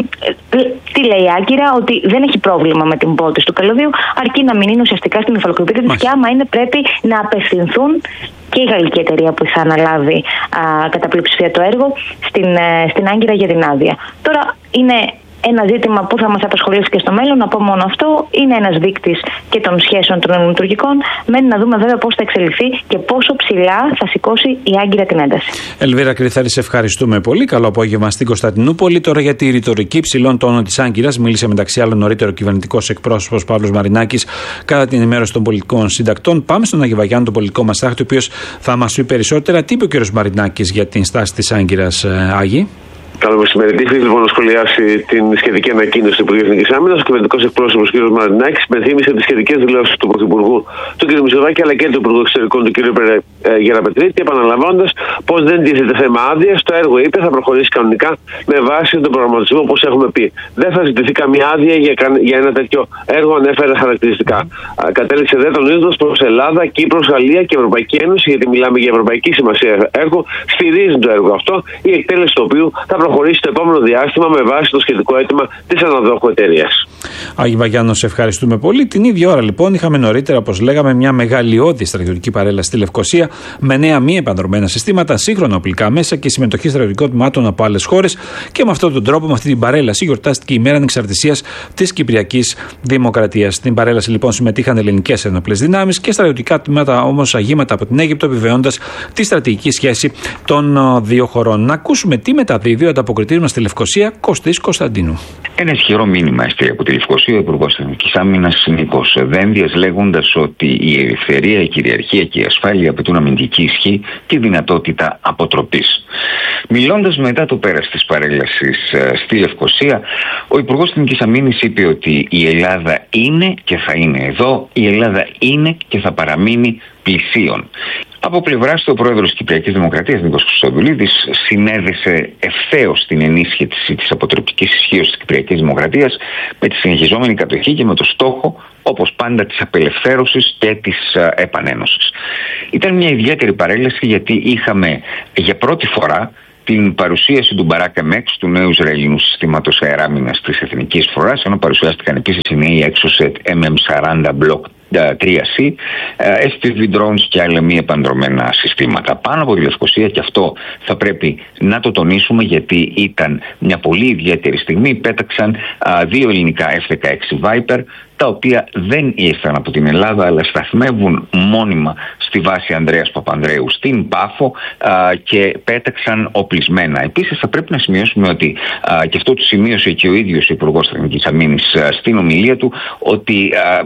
Speaker 14: τι λέει η Άγκυρα? Ότι δεν έχει πρόβλημα με την πόντιση του καλωδίου, αρκεί να μην είναι ουσιαστικά στην υφαλοκρηπίδα της, και άμα είναι πρέπει να απευθυνθούν, και η γαλλική εταιρεία που θα αναλάβει α, κατά πλειοψηφία το έργο, στην, ε, στην Άγκυρα για την άδεια. Τώρα είναι ένα ζήτημα που θα μας απασχολήσει και στο μέλλον. Να πω μόνο αυτό, είναι ένας δείκτης και των σχέσεων των ελληνοτουρκικών. Μένει να δούμε βέβαια πώς θα εξελιχθεί και πόσο ψηλά θα σηκώσει η Άγκυρα την ένταση.
Speaker 1: Ελβίρα Κρυθάρη, σε ευχαριστούμε πολύ. Καλό απόγευμα στην Κωνσταντινούπολη. Τώρα για τη ρητορική ψηλών τόνων της Άγκυρας μίλησε μεταξύ άλλων νωρίτερο κυβερνητικός εκπρόσωπος Παύλος Μαρινάκης κατά την ενημέρωση των πολιτικών συντακτών. Πάμε στον Άγιο Βαγιάννη, τον πολιτικό μας τάχτη, ο οποίος θα μας πει περισσότερα. Τι είπε ο κ. Μαρινάκης για την στάση της Άγκυρας, Άγη?
Speaker 15: Καλό μεσημέρι. Ήθελε λοιπόν να σχολιάσει την σχετική ανακοίνωση του Υπουργείου Εθνικής Άμυνας. Ο κυβερνητικός εκπρόσωπος κ. Μαρινάκης υπενθύμησε τις σχετικές δηλώσεις του Πρωθυπουργού του κ. Μητσοτάκη αλλά και του Υπουργού Εξωτερικών του κ. Γεραπετρίτη, επαναλαμβάνοντας πως δεν τίθεται θέμα άδειας. Το έργο, είπε, θα προχωρήσει κανονικά με βάση τον προγραμματισμό, όπως έχουμε πει. Δεν θα ζητηθεί καμία άδεια για, για ένα τέτοιο έργο, ανέφερε χαρακτηριστικά. Κατέληξε δε τονίζοντας πως Ελλάδα, Κύπρος, Γαλλία και Ευρωπαϊκή Ένωση, γιατί μιλάμε για ευρωπαϊκή σημασία έργο, στηρίζουν το έργο αυτό, η εκτέλεση του οποίου θα προχωρήσει το επόμενο διάστημα με βάση το σχετικό αίτημα της αναδόχου εταιρείας.
Speaker 1: Άγιο Βαγιάννο, σε ευχαριστούμε πολύ. Την ίδια ώρα λοιπόν είχαμε νωρίτερα, όπως λέγαμε, μια μεγαλειώδη στρατιωτική παρέλαση στη Λευκοσία με νέα μη επανδρομένα συστήματα, σύγχρονα οπλικά μέσα και συμμετοχή στρατιωτικών τμήματων από άλλες χώρες. Και με αυτόν τον τρόπο, με αυτή την παρέλαση, γιορτάστηκε η ημέρα ανεξαρτησίας της Κυπριακής Δημοκρατίας. Στην παρέλαση λοιπόν συμμετείχαν ελληνικές ενόπλες δυνάμεις και στρατιωτικά τμήματα, όμως αγήματα από την Αίγυπτο, επιβεβαιώντας τη στρατηγική σχέση των δύο χωρών. Να ακούσουμε τι μεταδίδει ο ανταποκριτής μας στη Λευκοσία, Κωστής Κωνσταντίνου.
Speaker 16: Ένα ισχυρό μήνυμα έστειλε από τη Λευκοσία ο Υπουργός Εθνικής Άμυνας Νίκος Δένδιας, λέγοντας ότι η ελευθερία, η κυριαρχία και η ασφάλεια απαιτούν αμυντική ισχύ και δυνατότητα αποτροπής. Μιλώντας μετά το πέρας της παρέλασης στη Λευκοσία, ο Υπουργός Εθνικής Αμήνης είπε ότι η Ελλάδα είναι και θα είναι εδώ, η Ελλάδα είναι και θα παραμείνει πλησίων. Από πλευράς του, ο πρόεδρος της Κυπριακής Δημοκρατίας, Νίκος Χρυστοδουλίδης, συνέδεσε ευθέως την ενίσχυση της αποτρεπτικής ισχύως της Κυπριακής Δημοκρατίας με τη συνεχιζόμενη κατοχή και με το στόχο, όπως πάντα, της απελευθέρωσης και της uh, επανένωσης. Ήταν μια ιδιαίτερη παρέλαση, γιατί είχαμε για πρώτη φορά την παρουσίαση του Μπαράκ εμ εξ, του νέου Ισραηλινού συστήματος αεράμινας της Εθνικής Φοράς, ενώ παρουσιάστηκαν επίσης οι νέοι Exocet εμ εμ σαράντα Block τρία σι, ες πι βι drones και άλλα μη επανδρομένα συστήματα. Πάνω από τη Λευκοσία, και αυτό θα πρέπει να το τονίσουμε, γιατί ήταν μια πολύ ιδιαίτερη στιγμή. Πέταξαν α, δύο ελληνικά εφ δεκαέξι Viper, τα οποία δεν ήρθαν από την Ελλάδα, αλλά σταθμεύουν μόνιμα στη βάση Ανδρέας Παπανδρέου στην Πάφο α, και πέταξαν οπλισμένα. Επίσης, θα πρέπει να σημειώσουμε ότι, α, και αυτό το σημείωσε και ο ίδιος ο Υπουργός Εθνικής Αμήνης στην ομιλία του, ότι α,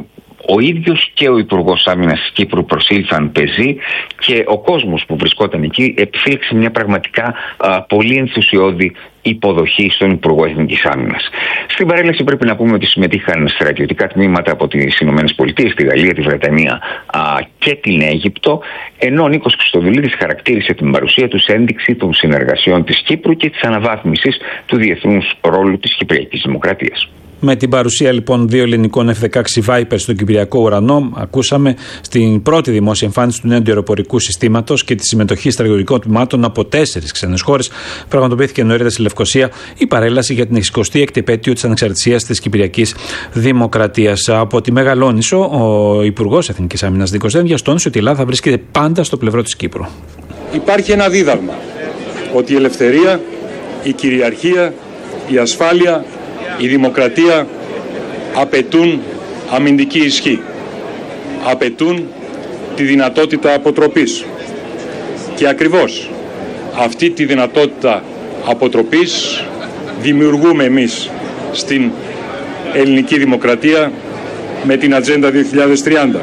Speaker 16: Ο ίδιος και ο Υπουργός Άμυνας της Κύπρου προσήλθαν πεζοί και ο κόσμος που βρισκόταν εκεί επιφύλαξε μια πραγματικά α, πολύ ενθουσιώδη υποδοχή στον Υπουργό Εθνικής Άμυνας. Στην παρέλαση πρέπει να πούμε ότι συμμετείχαν στρατιωτικά τμήματα από τις Ηνωμένες Πολιτείες, τη Γαλλία, τη Βρετανία α, και την Αίγυπτο, ενώ ο Νίκος Χριστοδουλίδης χαρακτήρισε την παρουσία τους ένδειξη των συνεργασιών της Κύπρου και της αναβάθμισης του διεθνούς ρόλου της Κυπριακής Δημοκρατίας.
Speaker 1: Με την παρουσία λοιπόν δύο ελληνικών εφ δεκαέξι Viper στον Κυπριακό ουρανό, ακούσαμε στην πρώτη δημόσια εμφάνιση του νέου αντιαεροπορικού συστήματος και τη συμμετοχή στρατιωτικών τμήματων από τέσσερις ξένες χώρες. Πραγματοποιήθηκε νωρίτερα στη Λευκοσία η παρέλαση για την εξηκοστή έκτη επέτειο της ανεξαρτησίας της Κυπριακής Δημοκρατίας. Από τη Μεγαλόνησο, ο Υπουργός Εθνικής Άμυνας Νίκος Δένδιας τόνισε ότι η Ελλάδα βρίσκεται πάντα στο πλευρό της Κύπρου.
Speaker 17: Υπάρχει ένα δίδαγμα ότι η ελευθερία, η κυριαρχία, η ασφάλεια, η δημοκρατία απαιτούν αμυντική ισχύ, απαιτούν τη δυνατότητα αποτροπής. Και ακριβώς αυτή τη δυνατότητα αποτροπής δημιουργούμε εμείς στην ελληνική δημοκρατία με την Ατζέντα δύο χιλιάδες τριάντα.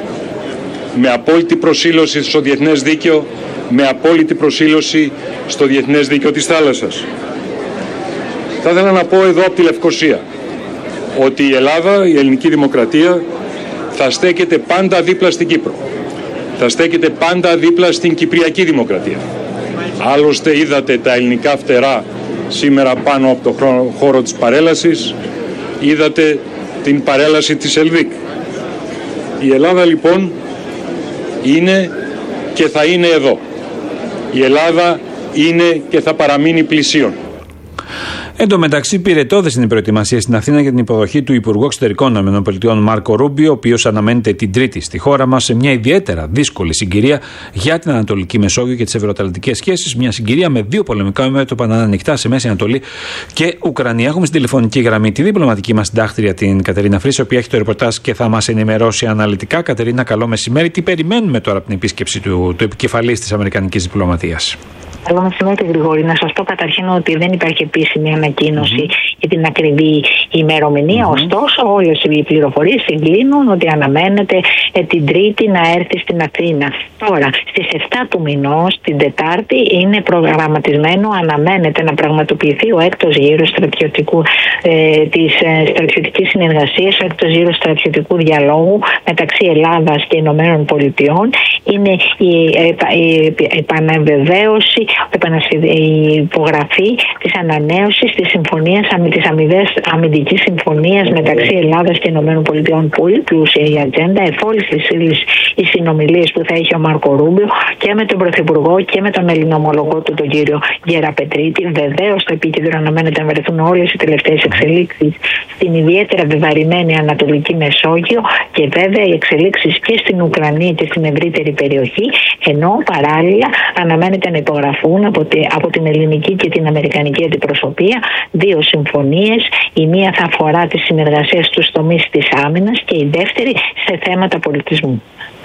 Speaker 17: Με απόλυτη προσήλωση στο διεθνές δίκαιο, με απόλυτη προσήλωση στο διεθνές δίκαιο της θάλασσας. Θα ήθελα να πω εδώ από τη Λευκοσία ότι η Ελλάδα, η ελληνική δημοκρατία θα στέκεται πάντα δίπλα στην Κύπρο. Θα στέκεται πάντα δίπλα στην Κυπριακή Δημοκρατία. Άλλωστε είδατε τα ελληνικά φτερά σήμερα πάνω από το χώρο της παρέλασης. Είδατε την παρέλαση της Ελβίκ. Η Ελλάδα λοιπόν είναι και θα είναι εδώ. Η Ελλάδα είναι και θα παραμείνει πλησίον.
Speaker 1: Εν τω μεταξύ, πυρετώδες είναι η προετοιμασία στην Αθήνα για την υποδοχή του Υπουργού Εξωτερικών ΗΠΑ Μάρκο Ρούμπιο, ο οποίος αναμένεται την Τρίτη στη χώρα μας σε μια ιδιαίτερα δύσκολη συγκυρία για την Ανατολική Μεσόγειο και τις ευρωατλαντικές σχέσεις. Μια συγκυρία με δύο πολεμικά μέτωπα να είναι ανοιχτά σε Μέση Ανατολή και Ουκρανία. Έχουμε στην τηλεφωνική γραμμή τη διπλωματική μας συντάκτρια, την Κατερίνα Φρύση, η οποία έχει το ρεπορτάζ και θα μας ενημερώσει αναλυτικά. Κατερίνα, καλό μεσημέρι. Τι περιμένουμε τώρα από την επίσκεψη του, του επικεφαλής της Αμερικανικής διπλωματίας?
Speaker 14: Καλό μεσημέρι, Γρηγόρη. Να σας πω καταρχήν ότι δεν υπάρχει επίσημη ανακοίνωση mm-hmm. για την ακριβή ημερομηνία. Mm-hmm. Ωστόσο, όλες οι πληροφορίες συγκλίνουν ότι αναμένεται ε, την Τρίτη να έρθει στην Αθήνα. Τώρα, στις εφτά του μηνός, την Τετάρτη, είναι προγραμματισμένο, αναμένεται να πραγματοποιηθεί ο έκτος γύρος στρατιωτικού, ε, της ε, στρατιωτικής συνεργασίας, ο έκτος γύρος στρατιωτικού διαλόγου μεταξύ Ελλάδας και Ηνωμένων Πολιτειών. Είναι η, ε, η, η επαναβεβαίωση, η υπογραφή της ανανέωσης της συμφωνίας, της αμοιβές αμυντικής συμφωνίας μεταξύ Ελλάδας και Ηνωμένων Πολιτειών. Πολύ πλούσια η ατζέντα, εφόλης της ύλης οι συνομιλίες που θα έχει ο Μάρκο Ρούμπιο και με τον Πρωθυπουργό και με τον ελληνομολογό του, τον κύριο Γεραπετρίτη. Βεβαίως στο επίκεντρο αναμένεται να βρεθούν όλες οι τελευταίες εξελίξεις στην ιδιαίτερα βεβαρημένη Ανατολική Μεσόγειο και βέβαια οι εξελίξεις και στην Ουκρανία και στην ευρύτερη περιοχή, ενώ παράλληλα αναμένεται να υπογραφούν από, τη, από την ελληνική και την αμερικανική αντιπροσωπεία δύο συμφωνίες. Η μία θα αφορά τη συνεργασία στους τομείς της άμυνας και η δεύτερη σε θέματα πολιτισμού.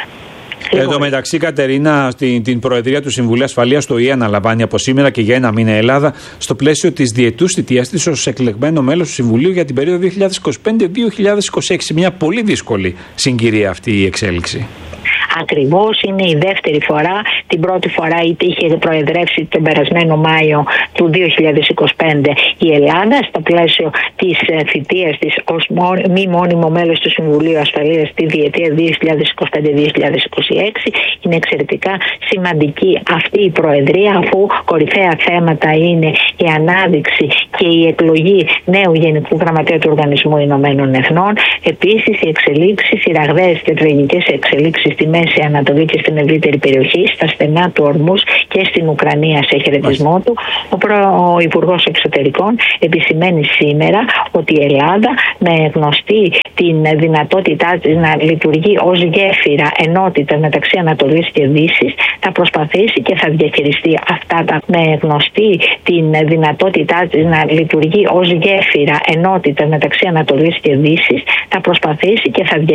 Speaker 1: Εν τω μεταξύ, Κατερίνα, την, την Προεδρία του Συμβουλίου Ασφαλείας του ΟΗΕ αναλαμβάνει από σήμερα και για ένα μήνα η Ελλάδα στο πλαίσιο της διετούς θητείας της ως εκλεγμένο μέλος του Συμβουλίου για την περίοδο δύο χιλιάδες είκοσι πέντε με δύο χιλιάδες είκοσι έξι. Μια πολύ δύσκολη συγκυρία αυτή η εξέλιξη.
Speaker 14: Ακριβώς, είναι η δεύτερη φορά. Την πρώτη φορά είχε προεδρεύσει τον περασμένο Μάιο του δύο χιλιάδες είκοσι πέντε η Ελλάδα στο πλαίσιο της θητείας της ως μη μόνιμο μέλος του Συμβουλίου Ασφαλείας τη διετία δύο χιλιάδες είκοσι πέντε με δύο χιλιάδες είκοσι έξι. Είναι εξαιρετικά σημαντική αυτή η προεδρία, αφού κορυφαία θέματα είναι η ανάδειξη και η εκλογή νέου Γενικού Γραμματέα του Οργανισμού Ηνωμένων Εθνών. Επίσης, οι εξελίξεις, οι ραγδαίες και τραγικές εξελίξεις στη Μέση Ανατολή και στην ευρύτερη περιοχή, στα στενά του Ορμούς και στην Ουκρανία σε χαιρετισμό του. Ο, προ... ο Υπουργός Εξωτερικών επισημαίνει σήμερα ότι η Ελλάδα, με γνωστή την δυνατότητά της να λειτουργεί ως γέφυρα ενότητας μεταξύ Ανατολής και Δύσης, θα προσπαθήσει και θα διαχειριστεί αυτά τα, με γνωστή την δυνατότητά της να λειτουργεί ως γέφυρα ενότητας μεταξύ Ανατολής και Δύσης, θα προσπαθήσει και θα